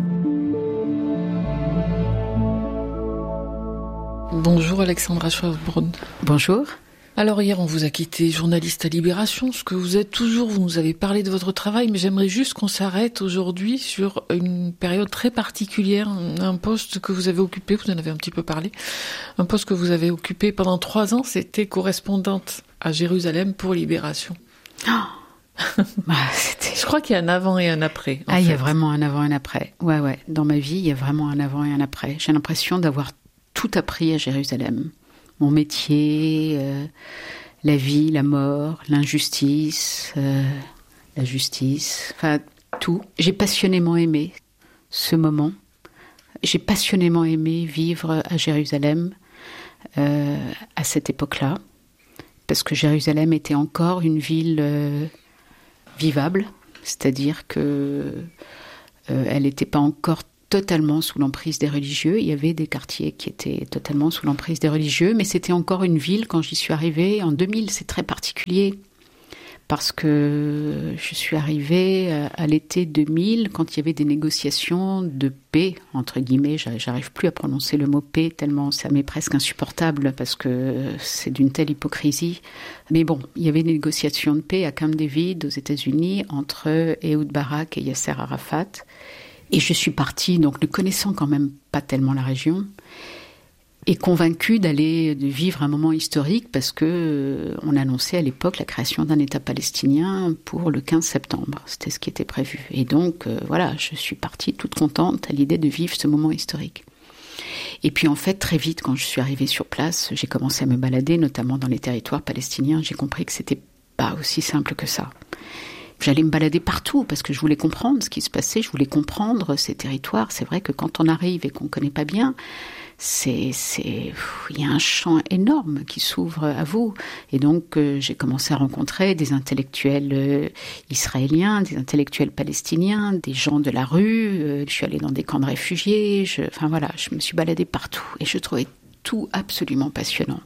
S: Bonjour Alexandra Schwarzbrod.
C: Bonjour.
S: Alors hier on vous a quitté journaliste à Libération, ce que vous êtes toujours, vous nous avez parlé de votre travail, mais j'aimerais juste qu'on s'arrête aujourd'hui sur une période très particulière, un poste que vous avez occupé, vous en avez un petit peu parlé, un poste que vous avez occupé pendant 3 ans, c'était correspondante à Jérusalem pour Libération.
T: Oh
S: Je crois qu'il y a un avant et un après.
T: Il y a vraiment un avant et un après. Ouais. Dans ma vie, il y a vraiment un avant et un après. J'ai l'impression d'avoir tout appris à Jérusalem. Mon métier, la vie, la mort, l'injustice, la justice, enfin tout. J'ai passionnément aimé ce moment. J'ai passionnément aimé vivre à Jérusalem à cette époque-là, parce que Jérusalem était encore une ville vivable, c'est-à-dire que elle n'était pas encore totalement sous l'emprise des religieux. Il y avait des quartiers qui étaient totalement sous l'emprise des religieux, mais c'était encore une ville, quand j'y suis arrivée, en 2000, c'est très particulier, parce que je suis arrivée à l'été 2000 quand il y avait des négociations de paix, entre guillemets. J'arrive plus à prononcer le mot paix tellement ça m'est presque insupportable parce que c'est d'une telle hypocrisie. Mais bon, il y avait des négociations de paix à Camp David aux États-Unis entre Ehud Barak et Yasser Arafat. Et je suis partie, donc ne connaissant quand même pas tellement la région, et convaincue de vivre un moment historique parce que on annonçait à l'époque la création d'un État palestinien pour le 15 septembre. C'était ce qui était prévu. Et donc, voilà, je suis partie toute contente à l'idée de vivre ce moment historique. Et puis en fait, très vite, quand je suis arrivée sur place, j'ai commencé à me balader, notamment dans les territoires palestiniens. J'ai compris que c'était pas aussi simple que ça. J'allais me balader partout parce que je voulais comprendre ce qui se passait, je voulais comprendre ces territoires. C'est vrai que quand on arrive et qu'on ne connaît pas bien, il y a un champ énorme qui s'ouvre à vous. Et donc, j'ai commencé à rencontrer des intellectuels israéliens, des intellectuels palestiniens, des gens de la rue. Je suis allée dans des camps de réfugiés. Je me suis baladée partout. Et je trouvais tout absolument passionnant.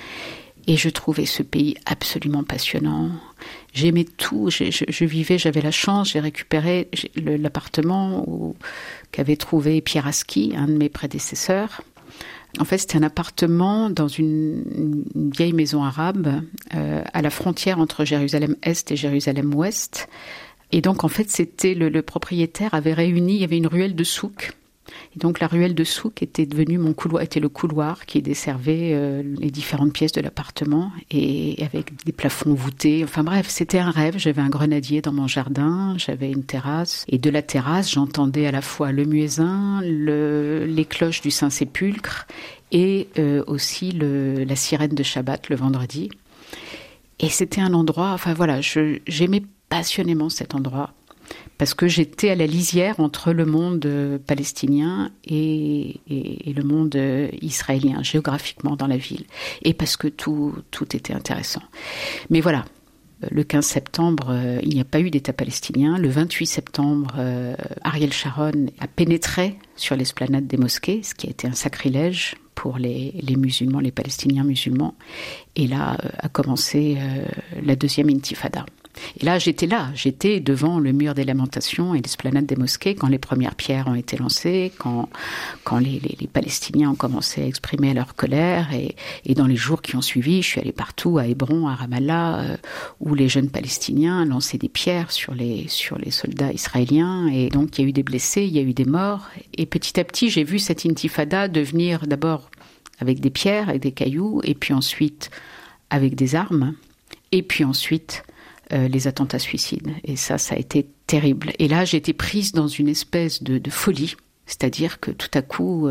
T: Et je trouvais ce pays absolument passionnant. J'aimais tout. J'avais la chance, j'ai récupéré l'appartement qu'avait trouvé Pierre Aski, un de mes prédécesseurs. En fait, c'était un appartement dans une vieille maison arabe à la frontière entre Jérusalem-Est et Jérusalem-Ouest. Et donc, en fait, le propriétaire avait réuni, il y avait une ruelle de souk. Et donc, la ruelle de souk était devenue était le couloir qui desservait les différentes pièces de l'appartement et avec des plafonds voûtés. Enfin bref, c'était un rêve. J'avais un grenadier dans mon jardin, j'avais une terrasse. Et de la terrasse, j'entendais à la fois le muezzin, les cloches du Saint-Sépulcre et aussi la sirène de Shabbat le vendredi. Et c'était un endroit, j'aimais passionnément cet endroit. Parce que j'étais à la lisière entre le monde palestinien et le monde israélien, géographiquement dans la ville. Et parce que tout était intéressant. Mais voilà, le 15 septembre, il n'y a pas eu d'État palestinien. Le 28 septembre, Ariel Sharon a pénétré sur l'esplanade des mosquées, ce qui a été un sacrilège pour les musulmans, les Palestiniens musulmans. Et là a commencé la deuxième intifada. Et là, j'étais devant le mur des lamentations et l'esplanade des mosquées quand les premières pierres ont été lancées, quand les Palestiniens ont commencé à exprimer leur colère. Et dans les jours qui ont suivi, je suis allée partout, à Hébron, à Ramallah, où les jeunes Palestiniens lançaient des pierres sur les soldats israéliens. Et donc, il y a eu des blessés, il y a eu des morts. Et petit à petit, j'ai vu cette intifada devenir d'abord avec des pierres, avec des cailloux, et puis ensuite avec des armes, et puis ensuite les attentats suicides. Et ça a été terrible. Et là, j'ai été prise dans une espèce de folie. C'est-à-dire que tout à coup,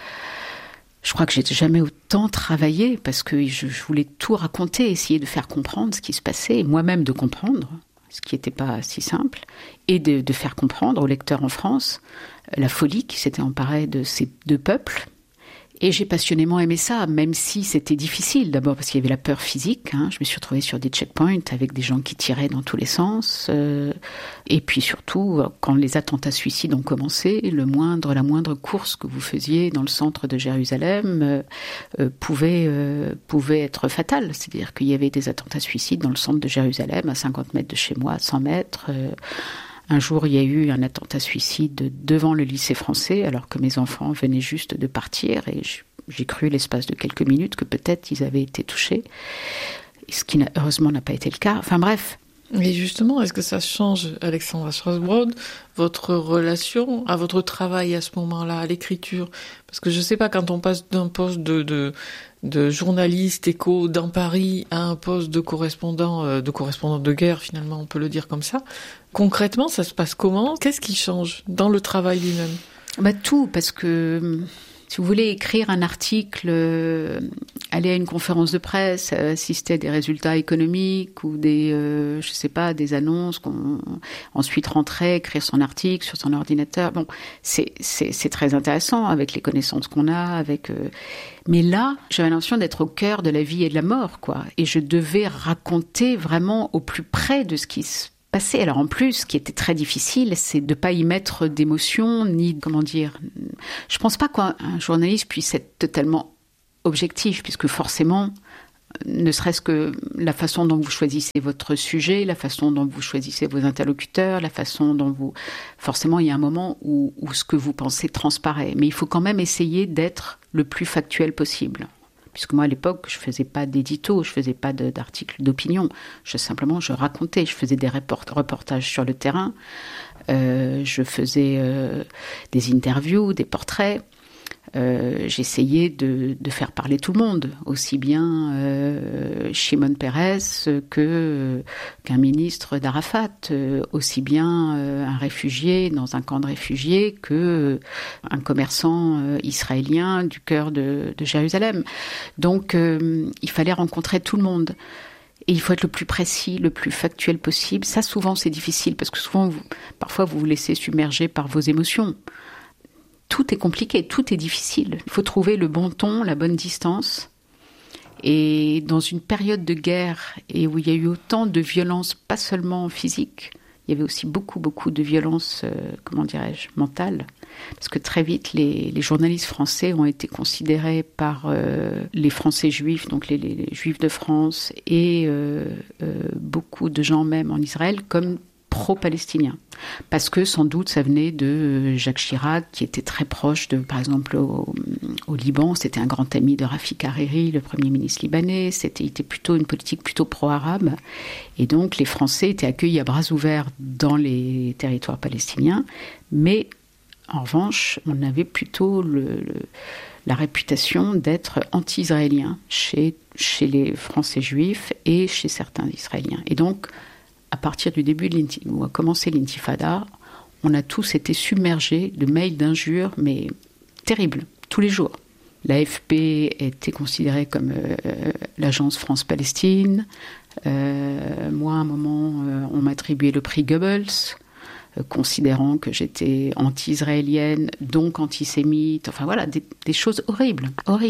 T: je crois que j'ai jamais autant travaillé parce que je voulais tout raconter, essayer de faire comprendre ce qui se passait, et moi-même de comprendre, ce qui n'était pas si simple, et de faire comprendre aux lecteurs en France la folie qui s'était emparée de ces deux peuples. Et j'ai passionnément aimé ça, même si c'était difficile. D'abord parce qu'il y avait la peur physique. Je me suis retrouvée sur des checkpoints avec des gens qui tiraient dans tous les sens. Et puis surtout, quand les attentats suicides ont commencé, la moindre course que vous faisiez dans le centre de Jérusalem pouvait être fatale. C'est-à-dire qu'il y avait des attentats suicides dans le centre de Jérusalem, à 50 mètres de chez moi, à 100 mètres. Un jour, il y a eu un attentat suicide devant le lycée français, alors que mes enfants venaient juste de partir, et j'ai cru l'espace de quelques minutes que peut-être ils avaient été touchés, ce qui heureusement n'a pas été le cas. Enfin bref.
S: Et justement, est-ce que ça change, Alexandra Strasbrod, votre relation à votre travail à ce moment-là, à l'écriture? Parce que je ne sais pas, quand on passe d'un poste de journaliste écho dans Paris à un poste de correspondant de guerre, finalement, on peut le dire comme ça. Concrètement, ça se passe comment? Qu'est-ce qui change dans le travail lui-même?
T: Tout, parce que si vous voulez écrire un article, aller à une conférence de presse, assister à des résultats économiques ou des annonces, ensuite rentrer, écrire son article sur son ordinateur. Bon, c'est très intéressant avec les connaissances qu'on a, mais là, j'avais l'impression d'être au cœur de la vie et de la mort, quoi. Et je devais raconter vraiment au plus près de ce qui se passait. Alors en plus, ce qui était très difficile, c'est de pas y mettre d'émotion, je pense pas qu'un journaliste puisse être totalement objectif, puisque forcément, Ne serait-ce que la façon dont vous choisissez votre sujet, la façon dont vous choisissez vos interlocuteurs, la façon dont vous... Forcément, il y a un moment où ce que vous pensez transparaît. Mais il faut quand même essayer d'être le plus factuel possible. Puisque moi, à l'époque, je ne faisais pas d'édito, je ne faisais pas d'articles d'opinion. Simplement, je racontais, je faisais des reportages sur le terrain, je faisais des interviews, des portraits. J'essayais de faire parler tout le monde, aussi bien Shimon Peres qu'un ministre d'Arafat, aussi bien un réfugié dans un camp de réfugiés qu'un commerçant israélien du cœur de Jérusalem. Donc il fallait rencontrer tout le monde. Et il faut être le plus précis, le plus factuel possible. Ça, souvent, c'est difficile, parce que souvent, parfois, vous vous laissez submerger par vos émotions. Tout est compliqué, tout est difficile. Il faut trouver le bon ton, la bonne distance. Et dans une période de guerre et où il y a eu autant de violence, pas seulement physique, il y avait aussi beaucoup de violence, mentale. Parce que très vite, les journalistes français ont été considérés par les Français juifs, donc les Juifs de France, et beaucoup de gens même en Israël, comme pro-palestinien. Parce que sans doute ça venait de Jacques Chirac, qui était très proche par exemple au Liban. C'était un grand ami de Rafik Hariri, le Premier ministre libanais. C'était plutôt une politique plutôt pro-arabe. Et donc les Français étaient accueillis à bras ouverts dans les territoires palestiniens. Mais en revanche, on avait plutôt la réputation d'être anti-israélien chez les Français juifs et chez certains Israéliens. Et donc, à partir du début où a commencé l'intifada, on a tous été submergés de mails d'injures, mais terribles, tous les jours. L'AFP était considérée comme l'agence France-Palestine. Moi, à un moment, on m'attribuait le prix Goebbels, considérant que j'étais anti-israélienne, donc antisémite. Enfin voilà, des choses horribles.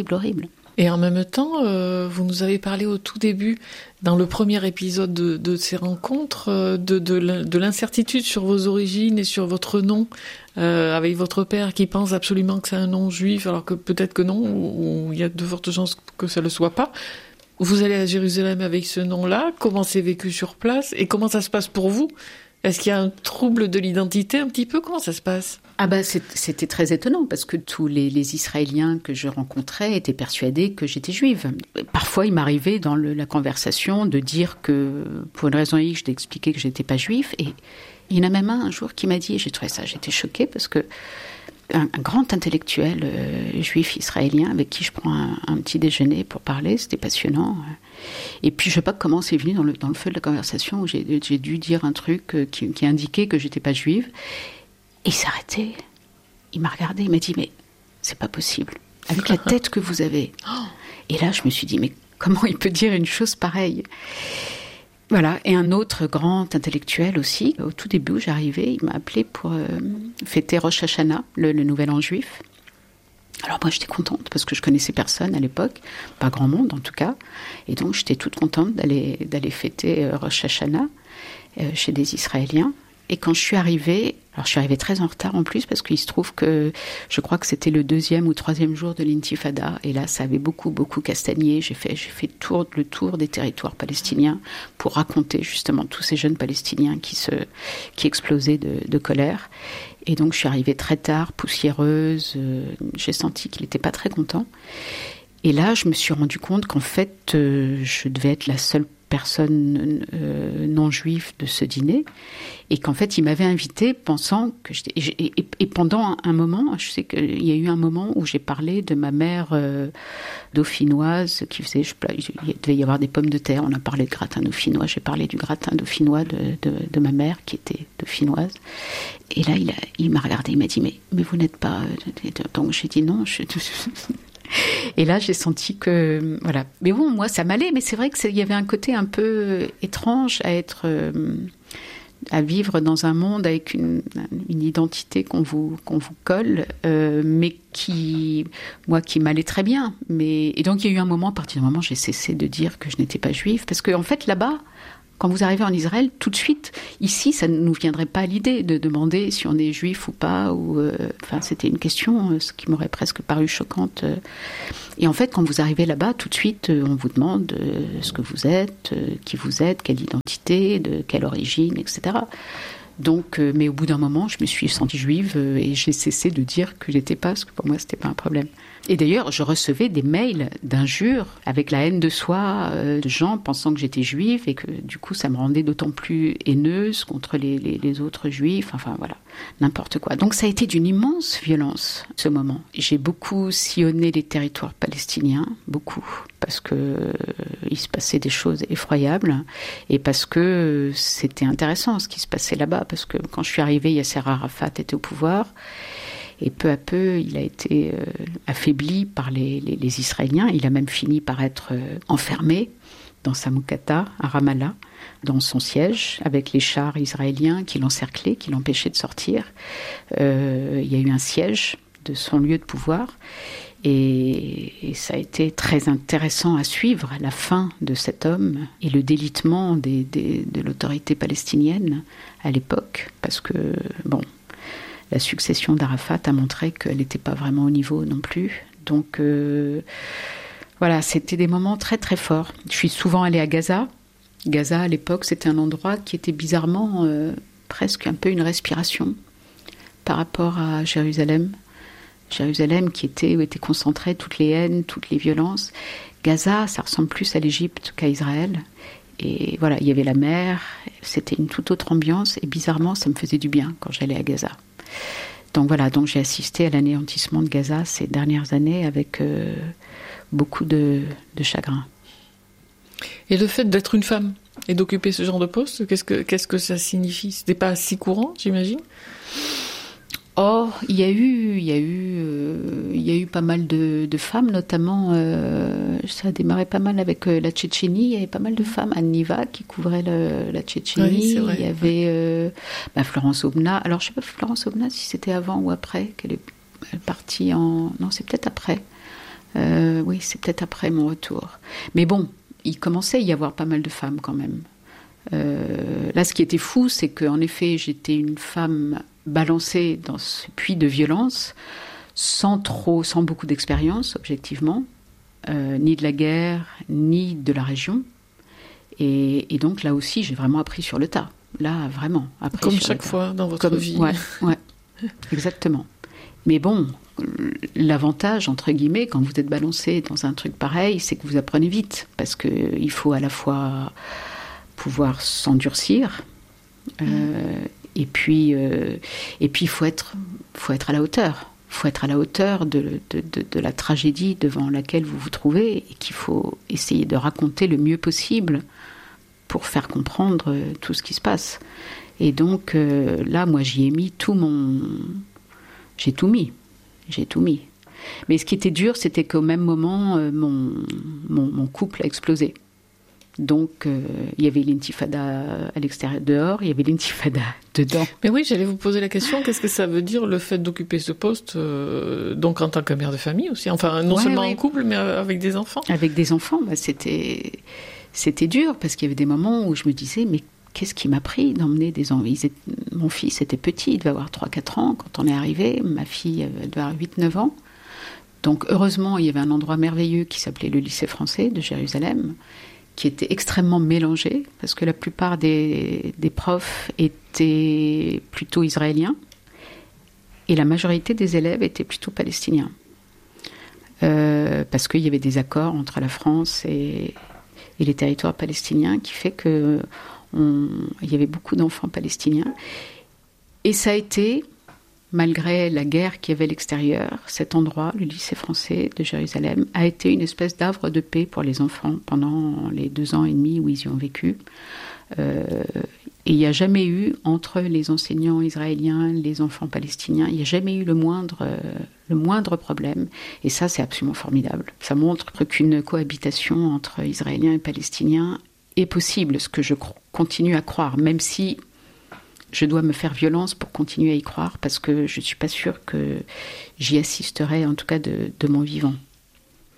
S: Et en même temps, vous nous avez parlé au tout début, dans le premier épisode de ces rencontres, de l'incertitude sur vos origines et sur votre nom, avec votre père qui pense absolument que c'est un nom juif, alors que peut-être que non, ou il y a de fortes chances que ça ne le soit pas. Vous allez à Jérusalem avec ce nom-là, comment c'est vécu sur place, et comment ça se passe pour vous ? Est-ce qu'il y a un trouble de l'identité un petit peu ? Comment ça se passe ?
T: C'était très étonnant parce que tous les Israéliens que je rencontrais étaient persuadés que j'étais juive. Parfois, il m'arrivait dans la conversation de dire que, pour une raison X, je d'expliquer que j'étais pas juif. Et il y en a même un jour qui m'a dit, et j'ai trouvé ça, j'étais choquée parce que un grand intellectuel juif israélien avec qui je prends un petit déjeuner pour parler, c'était passionnant. Et puis je sais pas comment c'est venu dans le feu de la conversation où j'ai dû dire un truc qui indiquait que j'étais pas juive. Et il s'est arrêté, il m'a regardé, il m'a dit « Mais c'est pas possible, avec la tête que vous avez. » Et là, je me suis dit « Mais comment il peut dire une chose pareille ?» Voilà, et un autre grand intellectuel aussi, au tout début où j'arrivais, il m'a appelé pour fêter Rosh Hashanah, le nouvel an juif. Alors moi, j'étais contente parce que je connaissais personne à l'époque, pas grand monde en tout cas, et donc j'étais toute contente d'aller fêter Rosh Hashanah chez des Israéliens. Et quand je suis arrivée très en retard en plus, parce qu'il se trouve que je crois que c'était le 2e ou 3e jour de l'intifada, et là ça avait beaucoup castagné. J'ai fait le tour des territoires palestiniens pour raconter justement tous ces jeunes Palestiniens qui explosaient de colère. Et donc je suis arrivée très tard, poussiéreuse, j'ai senti qu'il n'était pas très content. Et là je me suis rendu compte qu'en fait je devais être la seule personne non juive de ce dîner, et qu'en fait il m'avait invitée pensant que j'étais... Et pendant un moment, je sais qu'il y a eu un moment où j'ai parlé de ma mère dauphinoise qui faisait... il devait y avoir des pommes de terre, on a parlé de gratin dauphinois, j'ai parlé du gratin dauphinois de ma mère qui était dauphinoise. Et là il m'a regardé, il m'a dit mais vous n'êtes pas... Donc j'ai dit non, Et là, j'ai senti que, voilà. Mais bon, moi, ça m'allait. Mais c'est vrai qu'il y avait un côté un peu étrange à vivre dans un monde avec une identité qu'on vous colle, mais qui m'allait très bien. Et donc, il y a eu un moment, à partir du moment où j'ai cessé de dire que je n'étais pas juive, parce qu'en fait, là-bas, quand vous arrivez en Israël, tout de suite, Ici, ça ne nous viendrait pas à l'idée de demander si on est juif ou pas. C'était une question ce qui m'aurait presque paru choquante. Et en fait, quand vous arrivez là-bas, tout de suite, on vous demande ce que vous êtes, qui vous êtes, quelle identité, de quelle origine, etc. Donc, mais au bout d'un moment, je me suis sentie juive et j'ai cessé de dire que j'étais pas, parce que pour moi, c'était pas un problème. Et d'ailleurs, je recevais des mails d'injures avec la haine de soi de gens pensant que j'étais juive et que du coup, ça me rendait d'autant plus haineuse contre les autres juifs. Enfin, voilà, n'importe quoi. Donc, ça a été d'une immense violence, ce moment. J'ai beaucoup sillonné les territoires palestiniens, beaucoup, parce que il se passait des choses effroyables et parce que c'était intéressant ce qui se passait là-bas. Parce que quand je suis arrivée, Yasser Arafat était au pouvoir. Et peu à peu, il a été affaibli par les Israéliens. Il a même fini par être enfermé dans sa moukata, à Ramallah, dans son siège, avec les chars israéliens qui l'encerclaient, qui l'empêchaient de sortir. Il y a eu un siège de son lieu de pouvoir. Et ça a été très intéressant à suivre, la fin de cet homme et le délitement de l'autorité palestinienne à l'époque. Parce que, la succession d'Arafat a montré qu'elle n'était pas vraiment au niveau non plus. Donc, voilà, c'était des moments très très forts. Je suis souvent allée à Gaza. Gaza, à l'époque, c'était un endroit qui était bizarrement presque un peu une respiration par rapport à Jérusalem. Jérusalem où étaient concentrées toutes les haines, toutes les violences. Gaza, ça ressemble plus à l'Égypte qu'à Israël. Et voilà, il y avait la mer, c'était une toute autre ambiance. Et bizarrement, ça me faisait du bien quand j'allais à Gaza. Donc voilà, j'ai assisté à l'anéantissement de Gaza ces dernières années avec beaucoup de chagrin.
S: Et le fait d'être une femme et d'occuper ce genre de poste, qu'est-ce que ça signifie ? C'était pas si courant, j'imagine ?
T: Oh, il y a eu pas mal de femmes, notamment, ça a démarré pas mal avec la Tchétchénie. Il y avait pas mal de femmes, Anne Niva qui couvrait la Tchétchénie.
S: Oui, c'est vrai,
T: il y avait Florence Aubenas. Alors je sais pas Florence Aubenas si c'était avant ou après qu'elle est partie en. Non, c'est peut-être après. Oui, c'est peut-être après mon retour. Mais bon, il commençait à y avoir pas mal de femmes quand même. Là, ce qui était fou, c'est qu'en effet, j'étais une femme balancée dans ce puits de violence, sans beaucoup d'expérience, objectivement, ni de la guerre, ni de la région. Et donc, là aussi, j'ai vraiment appris sur le tas. Là, vraiment, appris
S: comme
T: sur
S: chaque
T: le tas.
S: fois dans votre vie.
T: Ouais, exactement. Mais bon, l'avantage, entre guillemets, quand vous êtes balancé dans un truc pareil, c'est que vous apprenez vite, parce qu'il faut à la fois pouvoir s'endurcir, et puis il faut être à la hauteur. Il faut être à la hauteur de la tragédie devant laquelle vous vous trouvez et qu'il faut essayer de raconter le mieux possible pour faire comprendre tout ce qui se passe. Et donc là, moi, j'y ai mis J'ai tout mis. Mais ce qui était dur, c'était qu'au même moment, mon couple a explosé. Donc, il y avait l'intifada à l'extérieur, dehors, il y avait l'intifada dedans.
S: Mais oui, j'allais vous poser la question, qu'est-ce que ça veut dire le fait d'occuper ce poste, donc en tant que mère de famille aussi, enfin non seulement en couple, mais avec des enfants ?
T: Avec des enfants, c'était dur, parce qu'il y avait des moments où je me disais, mais qu'est-ce qui m'a pris d'emmener des enfants ? Mon fils était petit, il devait avoir 3-4 ans quand on est arrivé, ma fille elle devait avoir 8-9 ans. Donc heureusement, il y avait un endroit merveilleux qui s'appelait le lycée français de Jérusalem, qui était extrêmement mélangé, parce que la plupart des profs étaient plutôt israéliens, et la majorité des élèves étaient plutôt palestiniens. Parce qu'il y avait des accords entre la France et les territoires palestiniens, qui fait qu'il y avait beaucoup d'enfants palestiniens. Et ça a été, malgré la guerre qu'il y avait à l'extérieur, cet endroit, le lycée français de Jérusalem, a été une espèce d'havre de paix pour les enfants pendant les 2 ans et demi où ils y ont vécu. Et il n'y a jamais eu, entre les enseignants israéliens, les enfants palestiniens, il n'y a jamais eu le moindre problème. Et ça, c'est absolument formidable. Ça montre qu'une cohabitation entre Israéliens et Palestiniens est possible, ce que je continue à croire, même si je dois me faire violence pour continuer à y croire, parce que je ne suis pas sûre que j'y assisterai, en tout cas de mon vivant.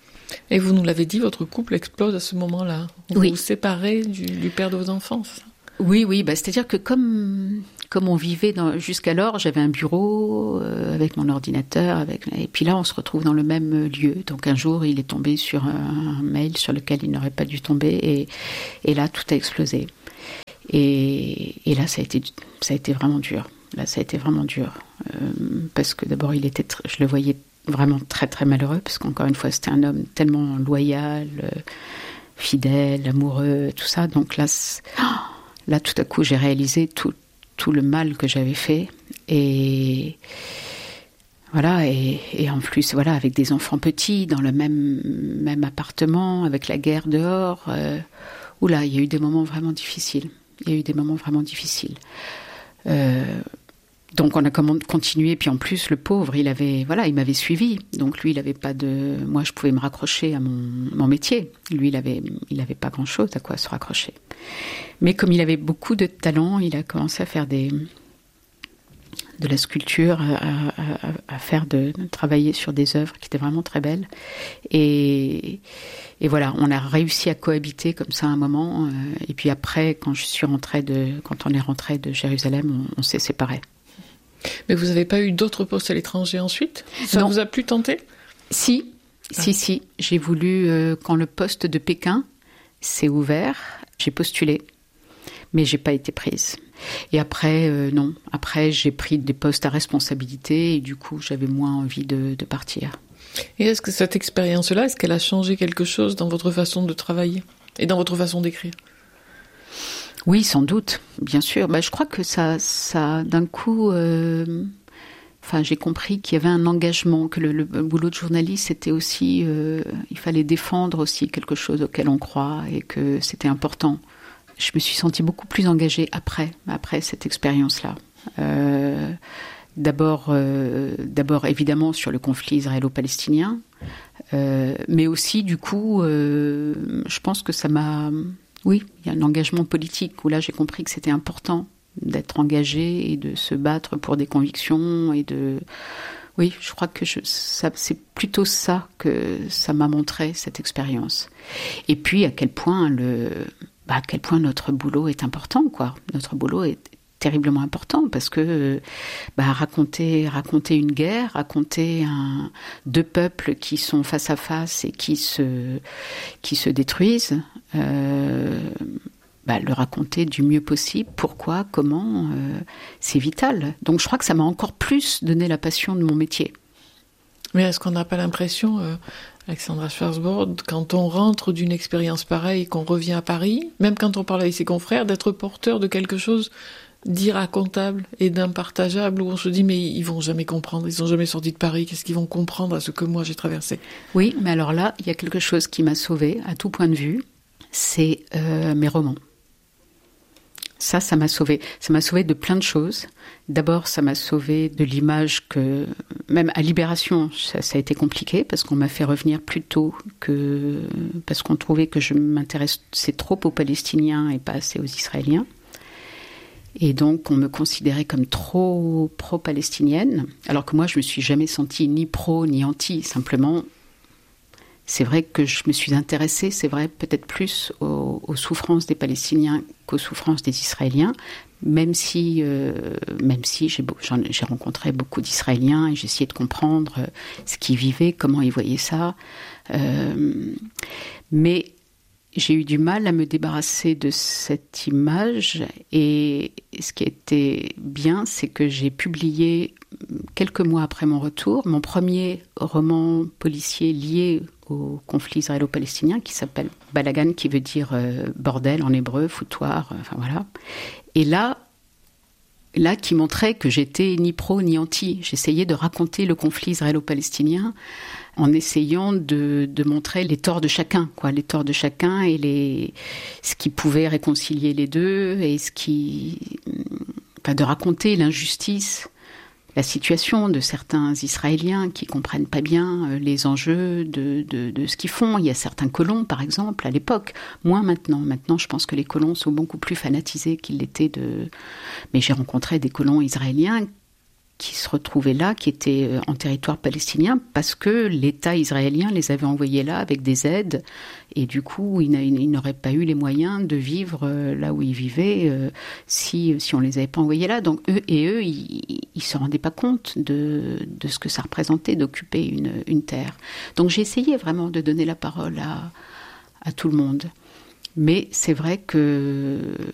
S: Et vous nous l'avez dit, votre couple explose à ce moment-là. Vous
T: Oui.
S: vous séparez du père de vos enfants.
T: Oui, c'est-à-dire que comme on vivait jusqu'alors, j'avais un bureau avec mon ordinateur, et puis là on se retrouve dans le même lieu. Donc un jour il est tombé sur un mail sur lequel il n'aurait pas dû tomber, et là tout a explosé. Et là ça a été vraiment dur. Parce que d'abord je le voyais vraiment très très malheureux, parce qu'encore une fois c'était un homme tellement loyal, fidèle, amoureux, tout ça. Donc là tout à coup j'ai réalisé tout le mal que j'avais fait, et voilà, et en plus voilà, avec des enfants petits dans le même appartement, avec la guerre dehors, il y a eu des moments vraiment difficiles. Donc on a continué, puis en plus le pauvre, il m'avait suivi, donc lui il avait pas de, moi je pouvais me raccrocher à mon métier, lui il avait pas grand chose à quoi se raccrocher. Mais comme il avait beaucoup de talent, il a commencé à faire de la sculpture, à travailler sur des œuvres qui étaient vraiment très belles, et voilà, on a réussi à cohabiter comme ça un moment, et puis après quand on est rentré de Jérusalem, on s'est séparés.
S: Mais vous n'avez pas eu d'autres postes à l'étranger ensuite ? Ça
T: Non.
S: vous a plus tenté ?
T: Si. J'ai voulu, quand le poste de Pékin s'est ouvert, j'ai postulé, mais j'ai pas été prise. Et après, non. Après, j'ai pris des postes à responsabilité, et du coup, j'avais moins envie de partir.
S: Et est-ce que cette expérience-là, est-ce qu'elle a changé quelque chose dans votre façon de travailler et dans votre façon d'écrire ?
T: Oui, sans doute, bien sûr. Je crois que ça d'un coup, j'ai compris qu'il y avait un engagement, que le boulot de journaliste, c'était aussi, il fallait défendre aussi quelque chose auquel on croit, et que c'était important. Je me suis sentie beaucoup plus engagée après cette expérience-là. D'abord évidemment sur le conflit israélo-palestinien, mais aussi du coup, je pense que ça m'a... Oui, il y a un engagement politique où là j'ai compris que c'était important d'être engagé et de se battre pour des convictions Oui, je crois que c'est plutôt ça que ça m'a montré, cette expérience. Et puis à quel point notre boulot est important, quoi. Notre boulot est terriblement important, parce que raconter une guerre, raconter deux peuples qui sont face à face et qui se détruisent, le raconter du mieux possible, pourquoi, comment, c'est vital. Donc je crois que ça m'a encore plus donné la passion de mon métier.
S: Mais est-ce qu'on n'a pas l'impression, Alexandra Schwarzbord, quand on rentre d'une expérience pareille, qu'on revient à Paris, même quand on parle avec ses confrères, d'être porteur de quelque chose d'irracontable et d'impartageable, où on se dit mais ils vont jamais comprendre, ils sont jamais sortis de Paris, qu'est-ce qu'ils vont comprendre à ce que moi j'ai traversé ?
T: Oui, mais alors là, il y a quelque chose qui m'a sauvée à tout point de vue, c'est mes romans. Ça m'a sauvée. Ça m'a sauvée de plein de choses. D'abord, ça m'a sauvée de l'image que, même à Libération, ça a été compliqué, parce qu'on m'a fait revenir plus tôt, parce qu'on trouvait que je m'intéressais trop aux Palestiniens et pas assez aux Israéliens. Et donc, on me considérait comme trop pro-palestinienne, alors que moi, je me suis jamais sentie ni pro ni anti. Simplement, c'est vrai que je me suis intéressée, c'est vrai, peut-être plus aux souffrances des Palestiniens qu'aux souffrances des Israéliens, même si j'ai rencontré beaucoup d'Israéliens et j'ai essayé de comprendre ce qu'ils vivaient, comment ils voyaient ça. Mais j'ai eu du mal à me débarrasser de cette image, et ce qui était bien, c'est que j'ai publié quelques mois après mon retour mon premier roman policier lié au conflit israélo-palestinien, qui s'appelle Balagan, qui veut dire bordel en hébreu, foutoir, enfin voilà. Et là qui montrait que j'étais ni pro ni anti. J'essayais de raconter le conflit israélo-palestinien en essayant de montrer les torts de chacun, les torts de chacun et ce qui pouvait réconcilier les deux, et de raconter l'injustice, la situation de certains Israéliens qui comprennent pas bien les enjeux de ce qu'ils font. Il y a certains colons, par exemple, à l'époque, moins maintenant. Maintenant, je pense que les colons sont beaucoup plus fanatisés qu'ils l'étaient Mais j'ai rencontré des colons israéliens qui se retrouvaient là, qui étaient en territoire palestinien, parce que l'État israélien les avait envoyés là avec des aides Et du coup, ils n'auraient pas eu les moyens de vivre là où ils vivaient si on les avait pas envoyés là. Donc eux, ils se rendaient pas compte de ce que ça représentait d'occuper une terre. Donc j'ai essayé vraiment de donner la parole à tout le monde. Mais c'est vrai que